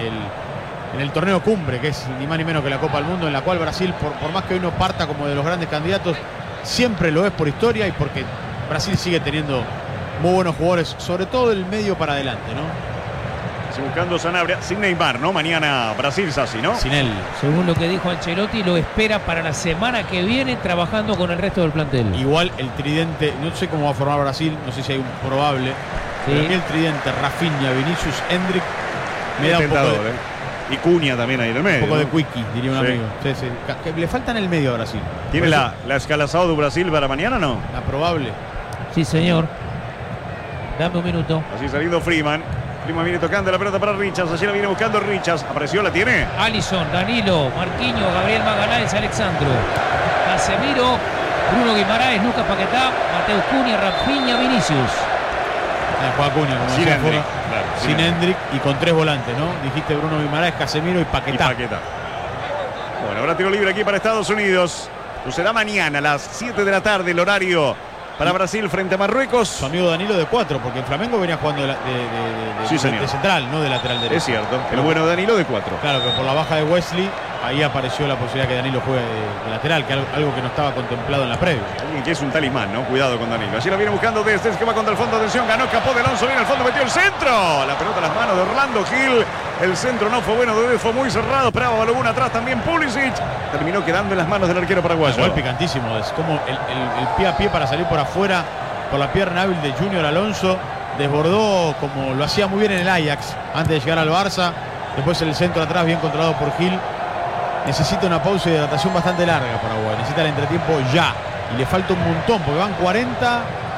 en el torneo cumbre, que es ni más ni menos que la Copa del Mundo, en la cual Brasil, por más que hoy no parta como de los grandes candidatos, siempre lo es por historia y porque Brasil sigue teniendo muy buenos jugadores, sobre todo del medio para adelante, ¿no? Buscando Sanabria, sin Neymar, ¿no? Mañana Brasil, Sassi, ¿no? Sin él. Según lo que dijo Ancelotti, lo espera para la semana que viene, trabajando con el resto del plantel. Igual el tridente, no sé cómo va a formar Brasil, no sé si hay un probable. Sí. Pero a mí el tridente, Rafinha, Vinicius, Endrick, me da un poco de... Y Cunha también ahí en el medio. Un poco de quickie, diría un amigo. Sí, sí. Que le falta en el medio a Brasil. ¿Tiene la escalazado de Brasil para mañana, no? La probable. Sí, señor. Dame un minuto. Así saliendo Freeman. Freeman viene tocando la pelota para Richards. Allí la viene buscando Richards. Apareció, la tiene. Alisson, Danilo, Marquinhos, Gabriel Magaláes, Alexandro, Casemiro, Bruno Guimaraes, Lucas Paquetá, Mateus Cunha, Rafinha, Vinicius. Juega Cunha, como sin Endrick, claro, sin Endrick y con 3 volantes, ¿no? Dijiste Bruno Guimaraes, Casemiro y Paquetá. Bueno, ahora tiro libre aquí para Estados Unidos. Sucederá mañana a las 7 de la tarde el horario para Brasil frente a Marruecos. Su amigo Danilo de 4, porque en Flamengo venía jugando de central, no de lateral derecho. Es cierto, el bueno Danilo de 4. Claro, que por la baja de Wesley, ahí apareció la posibilidad que Danilo juegue de lateral, que algo que no estaba contemplado en la previa. Alguien que es un talismán, ¿no? Cuidado con Danilo. Allí la viene buscando desde que va contra el fondo. Atención, ganó, escapó de Alonso, viene al fondo, metió el centro. La pelota en las manos de Orlando Gil. El centro no fue bueno, fue muy cerrado. Esperaba Balogun atrás también. Pulisic terminó quedando en las manos del arquero paraguayo. Gol picantísimo. Es como el pie a pie para salir por afuera, por la pierna hábil de Junior Alonso. Desbordó como lo hacía muy bien en el Ajax antes de llegar al Barça. Después el centro atrás, bien controlado por Gil. Necesita una pausa de hidratación bastante larga Paraguay. Necesita el entretiempo ya. Y le falta un montón, porque van 40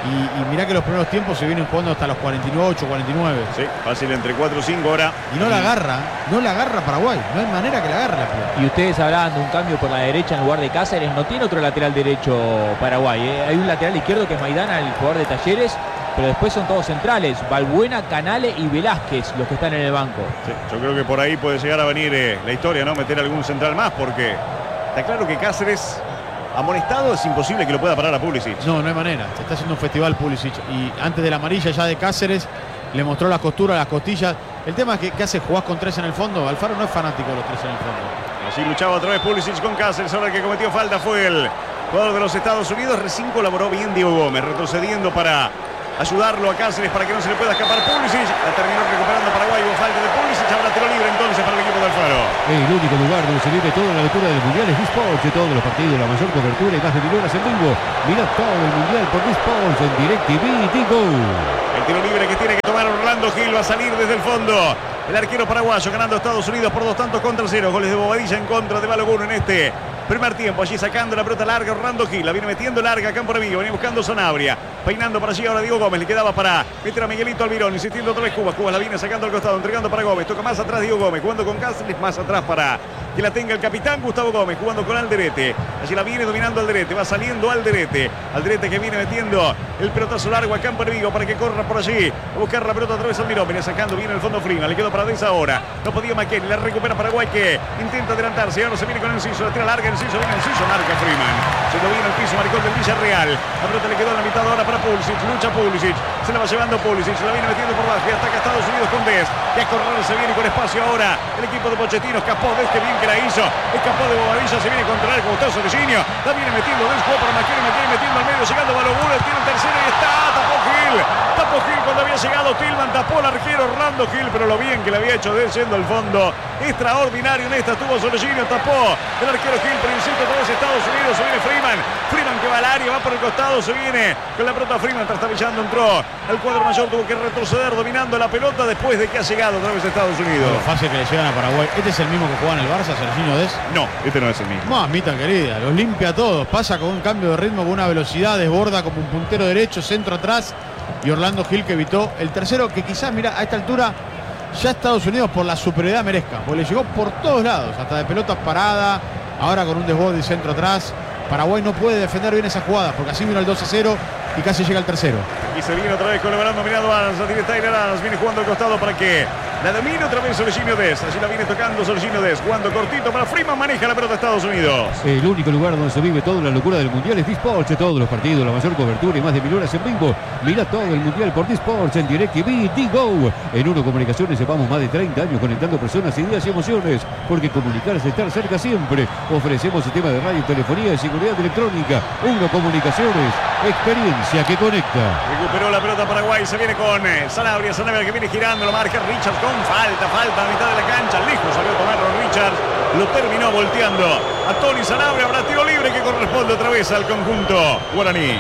Y mirá que los primeros tiempos se vienen jugando hasta los 48, 49. Sí, fácil entre 4 o 5 ahora. Y no la agarra Paraguay. No hay manera que la agarre la pelota. Y ustedes hablaban de un cambio por la derecha en lugar de Cáceres. No tiene otro lateral derecho Paraguay. Hay un lateral izquierdo que es Maidana, el jugador de Talleres. Pero después son todos centrales. Balbuena, Canale y Velázquez los que están en el banco. Sí, yo creo que por ahí puede llegar a venir la historia, ¿no? Meter algún central más, porque está claro que Cáceres, amonestado, es imposible que lo pueda parar a Pulisic. No hay manera. Se está haciendo un festival Pulisic. Y antes de la amarilla ya de Cáceres, le mostró las costuras, las costillas. El tema es que ¿qué hace? ¿Jugás con 3 en el fondo? Alfaro no es fanático de los 3 en el fondo. Así luchaba otra vez Pulisic con Cáceres. Ahora el que cometió falta fue el jugador de los Estados Unidos. Recién colaboró bien Diego Gómez, retrocediendo para ayudarlo a Cáceres para que no se le pueda escapar Pulisic. La terminó recuperando Paraguay. Hubo falta de Pulisic. Habrá tiro libre entonces para el equipo de Alfaro. El único lugar donde se vive toda la altura del Mundial es Disports. Todos los partidos, la mayor cobertura y más de 1000 horas en vivo. Mirá todo el Mundial por Disports en DirecTV y Tigo. El tiro libre que tiene que tomar Orlando Gil va a salir desde el fondo. El arquero paraguayo ganando a Estados Unidos por 2-0 Goles de Bobadilla en contra de Balogun en este primer tiempo. Allí sacando la pelota larga Orlando Gil. La viene metiendo larga a campo enemigo. Venía buscando Sanabria. Peinando para allí ahora Diego Gómez. Le quedaba para meter a Miguelito Almirón. Insistiendo otra vez Cuba. Cuba la viene sacando al costado. Entregando para Gómez. Toca más atrás Diego Gómez. Jugando con Cáceres. Más atrás para que la tenga el capitán Gustavo Gómez. Jugando con Alderete. Allí la viene dominando Alderete. Va saliendo Alderete. Alderete que viene metiendo el pelotazo largo a campo enemigo para que corra por allí. A buscar la pelota otra vez Almirón. Viene sacando bien el fondo Freeman. Le quedó para Deza ahora. No podía Maqueni. La recupera Paraguay que intenta adelantarse. Ahora se viene con Enciso. La tira larga. Enciso viene Enciso. Marca Freeman. Se lo viene al piso. Marcó el del Villarreal. La pelota le quedó en la mitad ahora para Pulisic. Lucha Pulisic. Se la va llevando Pulisic. Se la viene metiendo por abajo. Y ataca Estados Unidos con Dez. Y a correr se viene con espacio ahora. El equipo de Pochettino escapó. Dez que bien que la hizo. Escapó de Bobadilla. Se viene contra el arco. Gustavo Sorecinio. La viene metiendo Dez. Jugó para Maqueni. Maqueni metiendo al medio. Llegando Balogun. Tiene el tercero y está. Tapó Gil. Tapó Gil cuando había llegado Tillman. Tapó el arquero Orlando Gil. Pero lo bien que le había hecho Dez yendo al fondo. Extraordinario en esta. Estuvo Sorecinio. Tapó el arquero Gil. Pero insisto, otra vez Estados Unidos. Se viene Freeman. Freeman que va al área. Va por el costado. Se viene con la pelota Freeman. Trastabillando. Entró al cuadro mayor. Tuvo que retroceder dominando la pelota después de que ha llegado otra vez Estados Unidos. Lo fácil que le llegan a Paraguay. ¿Este es el mismo que juega en el Barça, Serginho Dez? No, este no es el mismo. Mamita querida, los limpia a todos. Pasa con un cambio de ritmo, con una velocidad, desborda como un puntero derecho, centro atrás. Y Orlando Gil que evitó el tercero, que quizás, mira, a esta altura ya Estados Unidos por la superioridad merezca. Porque le llegó por todos lados, hasta de pelota parada, ahora con un desborde y centro atrás. Paraguay no puede defender bien esa jugada, porque así vino el 2-0 y casi llega el tercero. Y se viene otra vez colaborando, mirando Adams, la tiene Tyler Adams, viene jugando al costado para que la domine otra vez Serginho Dez. Allí la viene tocando Serginho Dez, jugando cortito para Freeman, maneja la pelota de Estados Unidos. El único lugar donde se vive toda la locura del Mundial es Disports. Todos los partidos, la mayor cobertura y más de 1000 horas en vivo. Mira todo el Mundial por Disports en DirecTV y Tigo. En Uno Comunicaciones llevamos más de 30 años conectando personas, ideas y emociones. Porque comunicar es estar cerca siempre. Ofrecemos sistema de radio, telefonía y seguridad electrónica. Uno Comunicaciones, experiencia que conecta. Recuperó la pelota Paraguay, se viene con Sanabria que viene girando, lo marca Richards con falta a mitad de la cancha, lejos salió a tomarlo Richards, lo terminó volteando a Tony Sanabria, habrá tiro libre que corresponde otra vez al conjunto guaraní.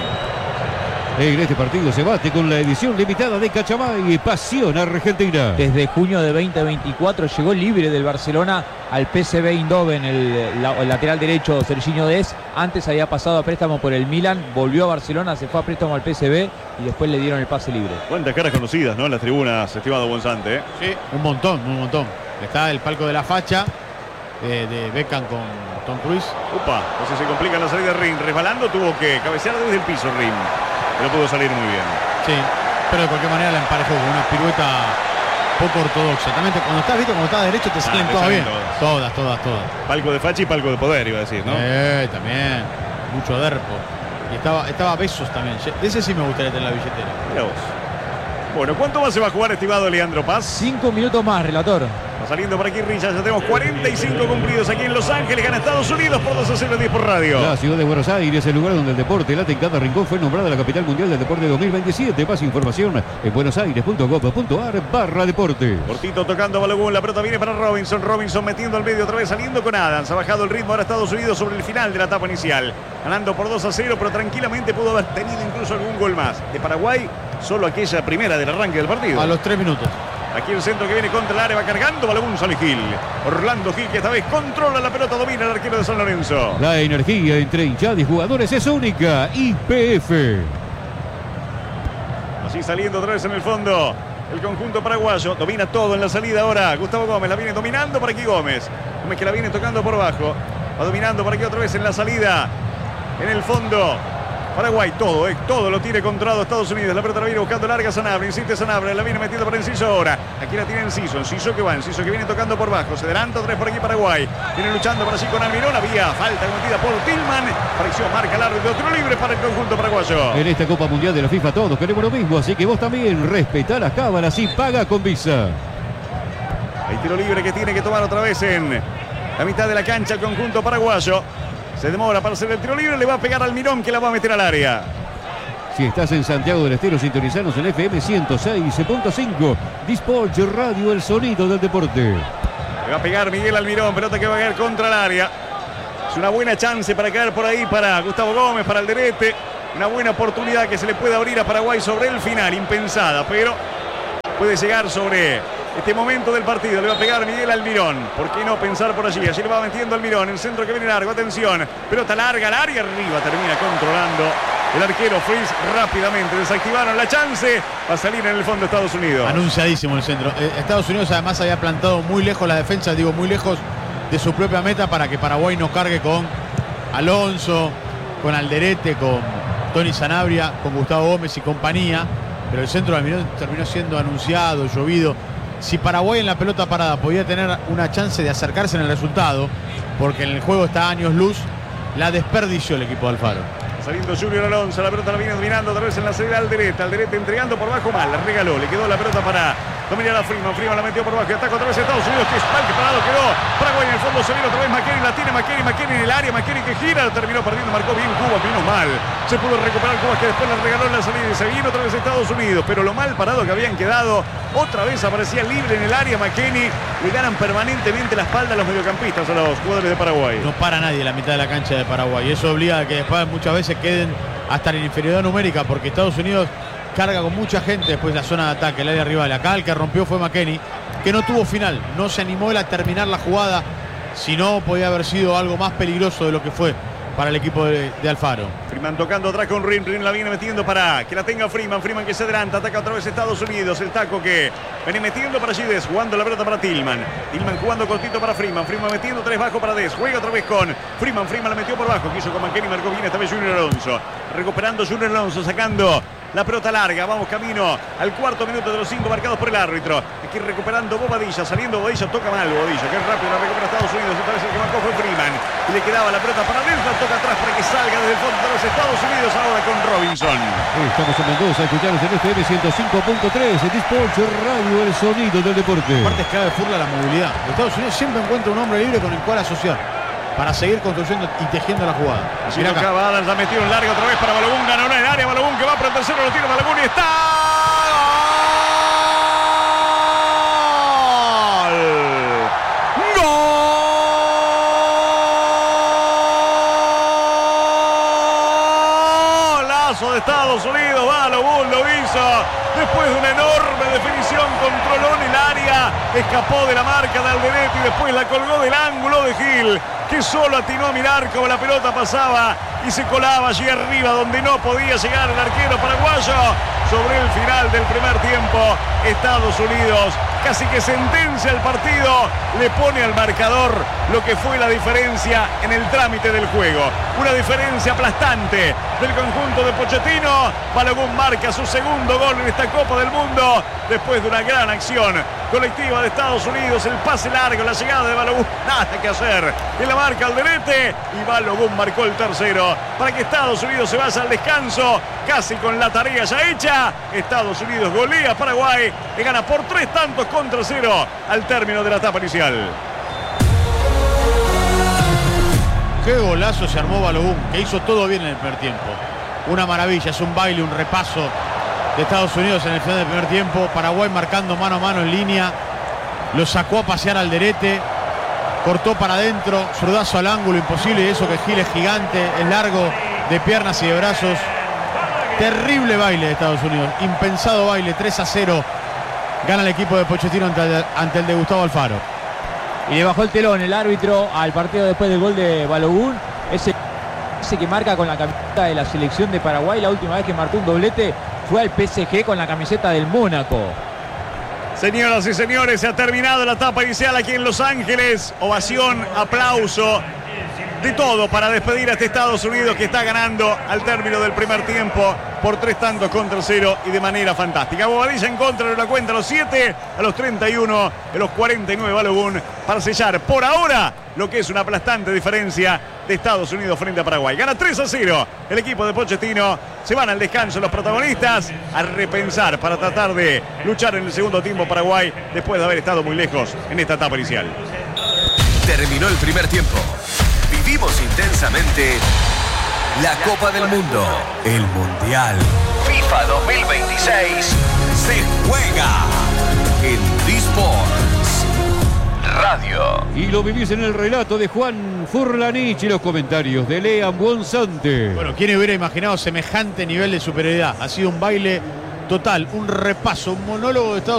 En este partido se bate con la edición limitada de Cachamay, Pasión Argentina. Desde junio de 2024 llegó libre del Barcelona al PSV Eindhoven, el lateral derecho Serginho Dez. Antes había pasado a préstamo por el Milan, volvió a Barcelona, se fue a préstamo al PSV y después le dieron el pase libre. Cuántas caras conocidas, ¿no? En las tribunas, estimado Bonsante, ¿eh? Sí, un montón. Está el palco de la facha de Beckham con Tom Cruise. Upa, entonces se complica la salida de Ring. Resbalando, tuvo que cabecear desde el piso Ring. Pero pudo salir muy bien. Sí, pero de cualquier manera la emparejó con una pirueta poco ortodoxa. También cuando estás derecho te salen todas bien. Todas. Palco de facha y palco de poder, iba a decir, ¿no? También. Mucho derpo. Y estaba Besos también. De ese sí me gustaría tener la billetera. Mira vos. Bueno, ¿cuánto más se va a jugar, estimado Leandro Paz? 5 minutos más, relator. Va saliendo por aquí Richard, ya tenemos 45 cumplidos aquí en Los Ángeles, gana Estados Unidos por 2-0 en 10 por radio. La ciudad de Buenos Aires, el lugar donde el deporte late en cada rincón, fue nombrada la capital mundial del deporte 2027. Más información en buenosaires.gov.ar/deporte. Cortito tocando Balogun, la pelota viene para Robinson. Robinson metiendo al medio otra vez, saliendo con Adams. Ha bajado el ritmo ahora Estados Unidos sobre el final de la etapa inicial. Ganando por 2-0, pero tranquilamente pudo haber tenido incluso algún gol más. De Paraguay, solo aquella primera del arranque del partido. A los 3 minutos. Aquí el centro que viene contra el área, va cargando Balogun, sale Gil. Orlando Gil que esta vez controla la pelota, domina el arquero de San Lorenzo. La energía entre hinchada y jugadores es única. YPF. Allí saliendo otra vez en el fondo. El conjunto paraguayo domina todo en la salida ahora. Gustavo Gómez la viene dominando por aquí Gómez. Gómez que la viene tocando por abajo. Va dominando por aquí otra vez en la salida. En el fondo. Paraguay, todo lo tiene controlado Estados Unidos. La pelota la viene buscando larga Sanabria. Insiste Sanabria, la viene metiendo para Enciso ahora. Aquí la tiene Enciso. Enciso que va, Enciso que viene tocando por bajo. Se adelanta otra vez por aquí Paraguay. Viene luchando por allí con Almirón. Había falta cometida por Tillman. Pareció marca el árbitro. Tiro libre para el conjunto paraguayo. En esta Copa Mundial de la FIFA todos queremos lo mismo, así que vos también respetá las cámaras y paga con Visa. El tiro libre que tiene que tomar otra vez en la mitad de la cancha el conjunto paraguayo. Se demora para hacer el tiro libre, le va a pegar al Almirón que la va a meter al área. Si estás en Santiago del Estero, sintonizanos en FM 106.5. Dispatch Radio, el sonido del deporte. Le va a pegar Miguel Almirón, pelota que va a caer contra el área. Es una buena chance para caer por ahí para Gustavo Gómez, para Alderete. Una buena oportunidad que se le puede abrir a Paraguay sobre el final, impensada, pero puede llegar sobre este momento del partido. Le va a pegar Miguel Almirón. ¿Por qué no pensar por allí? Allí le va metiendo Almirón. El centro que viene largo. Atención. Pelota larga al área. Arriba termina controlando el arquero Fries rápidamente. Desactivaron la chance. Va a salir en el fondo Estados Unidos. Anunciadísimo el centro. Estados Unidos además había plantado muy lejos la defensa. Digo, muy lejos de su propia meta para que Paraguay no cargue con Alonso, con Alderete, con Tony Sanabria, con Gustavo Gómez y compañía. Pero el centro de Almirón terminó siendo anunciado, llovido. Si Paraguay en la pelota parada podía tener una chance de acercarse en el resultado, porque en el juego está a años luz, la desperdició el equipo de Alfaro. Saliendo Junior Alonso, la pelota la viene dominando otra vez en la salida Alderete. Alderete entregando por bajo mal, la regaló, le quedó la pelota para dominar a Freeman. Freeman la metió por bajo y ataca otra vez a Estados Unidos, que es mal que parado quedó. Paraguay en el fondo se viene otra vez McKenny, la tiene McKenny en el área, McKenny que gira, terminó perdiendo, marcó bien Cuba, vino mal. Se pudo recuperar Cuba que después le regaló en la salida y se vino otra vez a Estados Unidos, pero lo mal parado que habían quedado, otra vez aparecía libre en el área McKenny. Le ganan permanentemente la espalda a los mediocampistas, a los jugadores de Paraguay. No para nadie en la mitad de la cancha de Paraguay. Eso obliga a que después muchas veces queden hasta en inferioridad numérica, porque Estados Unidos carga con mucha gente después de la zona de ataque, el área rival. Acá el que rompió fue McKenny, que no tuvo final, no se animó él a terminar la jugada, si no podía haber sido algo más peligroso de lo que fue para el equipo de Alfaro. Freeman tocando atrás con Rin la viene metiendo para que la tenga Freeman que se adelanta, ataca otra vez Estados Unidos, el taco que viene metiendo para Gides, jugando la pelota para Tillman jugando cortito para Freeman metiendo tres bajo para Des, juega otra vez con Freeman la metió por bajo, quiso con McKenny, marcó bien esta vez Junior Alonso, recuperando Junior Alonso, sacando la pelota larga, vamos camino al cuarto minuto de los 5 marcados por el árbitro. Aquí recuperando Bobadilla, saliendo Bobadilla, toca mal Bobadilla, que rápido la recupera Estados Unidos, esta vez el que marcó fue Freeman, y le quedaba la pelota para Des, la toca atrás para que salga desde el fondo de los Estados Unidos, ahora con Robinson. Estamos en Mendoza, escuchamos en FM 105.3, Dispatch Radio, el sonido del deporte. Aparte es clave Furla la movilidad. Estados Unidos siempre encuentra un hombre libre con el cual asociar para seguir construyendo y tejiendo la jugada. Así tocaba Adams, la metió en larga otra vez para Balogun, ganó en el área, Balogun que va para el tercero, lo tiene Balogun y está. De Estados Unidos, Balogun lo hizo después de una enorme definición, controló en el área, escapó de la marca de Alderete y después la colgó del ángulo de Gil, que solo atinó a mirar cómo la pelota pasaba y se colaba allí arriba donde no podía llegar el arquero paraguayo. Sobre el final del primer tiempo, Estados Unidos casi que sentencia el partido, le pone al marcador lo que fue la diferencia en el trámite del juego. Una diferencia aplastante del conjunto de Pochettino. Balogun marca su segundo gol en esta Copa del Mundo después de una gran acción colectiva de Estados Unidos. El pase largo, la llegada de Balogun, nada que hacer. En la marca Alderete y Balogun marcó el tercero para que Estados Unidos se vaya al descanso casi con la tarea ya hecha. Estados Unidos golea a Paraguay, le gana por 3-0 al término de la etapa inicial. Qué golazo se armó Balogun, que hizo todo bien en el primer tiempo. Una maravilla, es un baile, un repaso de Estados Unidos en el final del primer tiempo. Paraguay marcando mano a mano en línea, lo sacó a pasear al Alderete, cortó para adentro, zurdazo al ángulo, imposible, y eso que Gil es gigante, es largo de piernas y de brazos. Terrible baile de Estados Unidos, impensado baile, 3-0. Gana el equipo de Pochettino ante el de Gustavo Alfaro. Y le bajó el telón el árbitro al partido después del gol de Balogun. Ese que marca con la camiseta de la selección de Paraguay. La última vez que marcó un doblete fue al PSG con la camiseta del Mónaco. Señoras y señores, se ha terminado la etapa inicial aquí en Los Ángeles. Ovación, aplauso, de todo para despedir a este Estados Unidos que está ganando al término del primer tiempo por 3-0 y de manera fantástica. Bobadilla en contra de la cuenta a los 7, a los 31, a los 49 Balogun para sellar por ahora lo que es una aplastante diferencia de Estados Unidos frente a Paraguay. Gana 3-0 el equipo de Pochettino. Se van al descanso los protagonistas a repensar para tratar de luchar en el segundo tiempo Paraguay después de haber estado muy lejos en esta etapa inicial. Terminó el primer tiempo. Vivimos intensamente la Copa del Mundo, el Mundial. FIFA 2026 se juega en D-Sports Radio. Y lo vivís en el relato de Juan Furlanich y los comentarios de Lean Buonsante. Bueno, ¿quién hubiera imaginado semejante nivel de superioridad? Ha sido un baile total, un repaso, un monólogo de Estados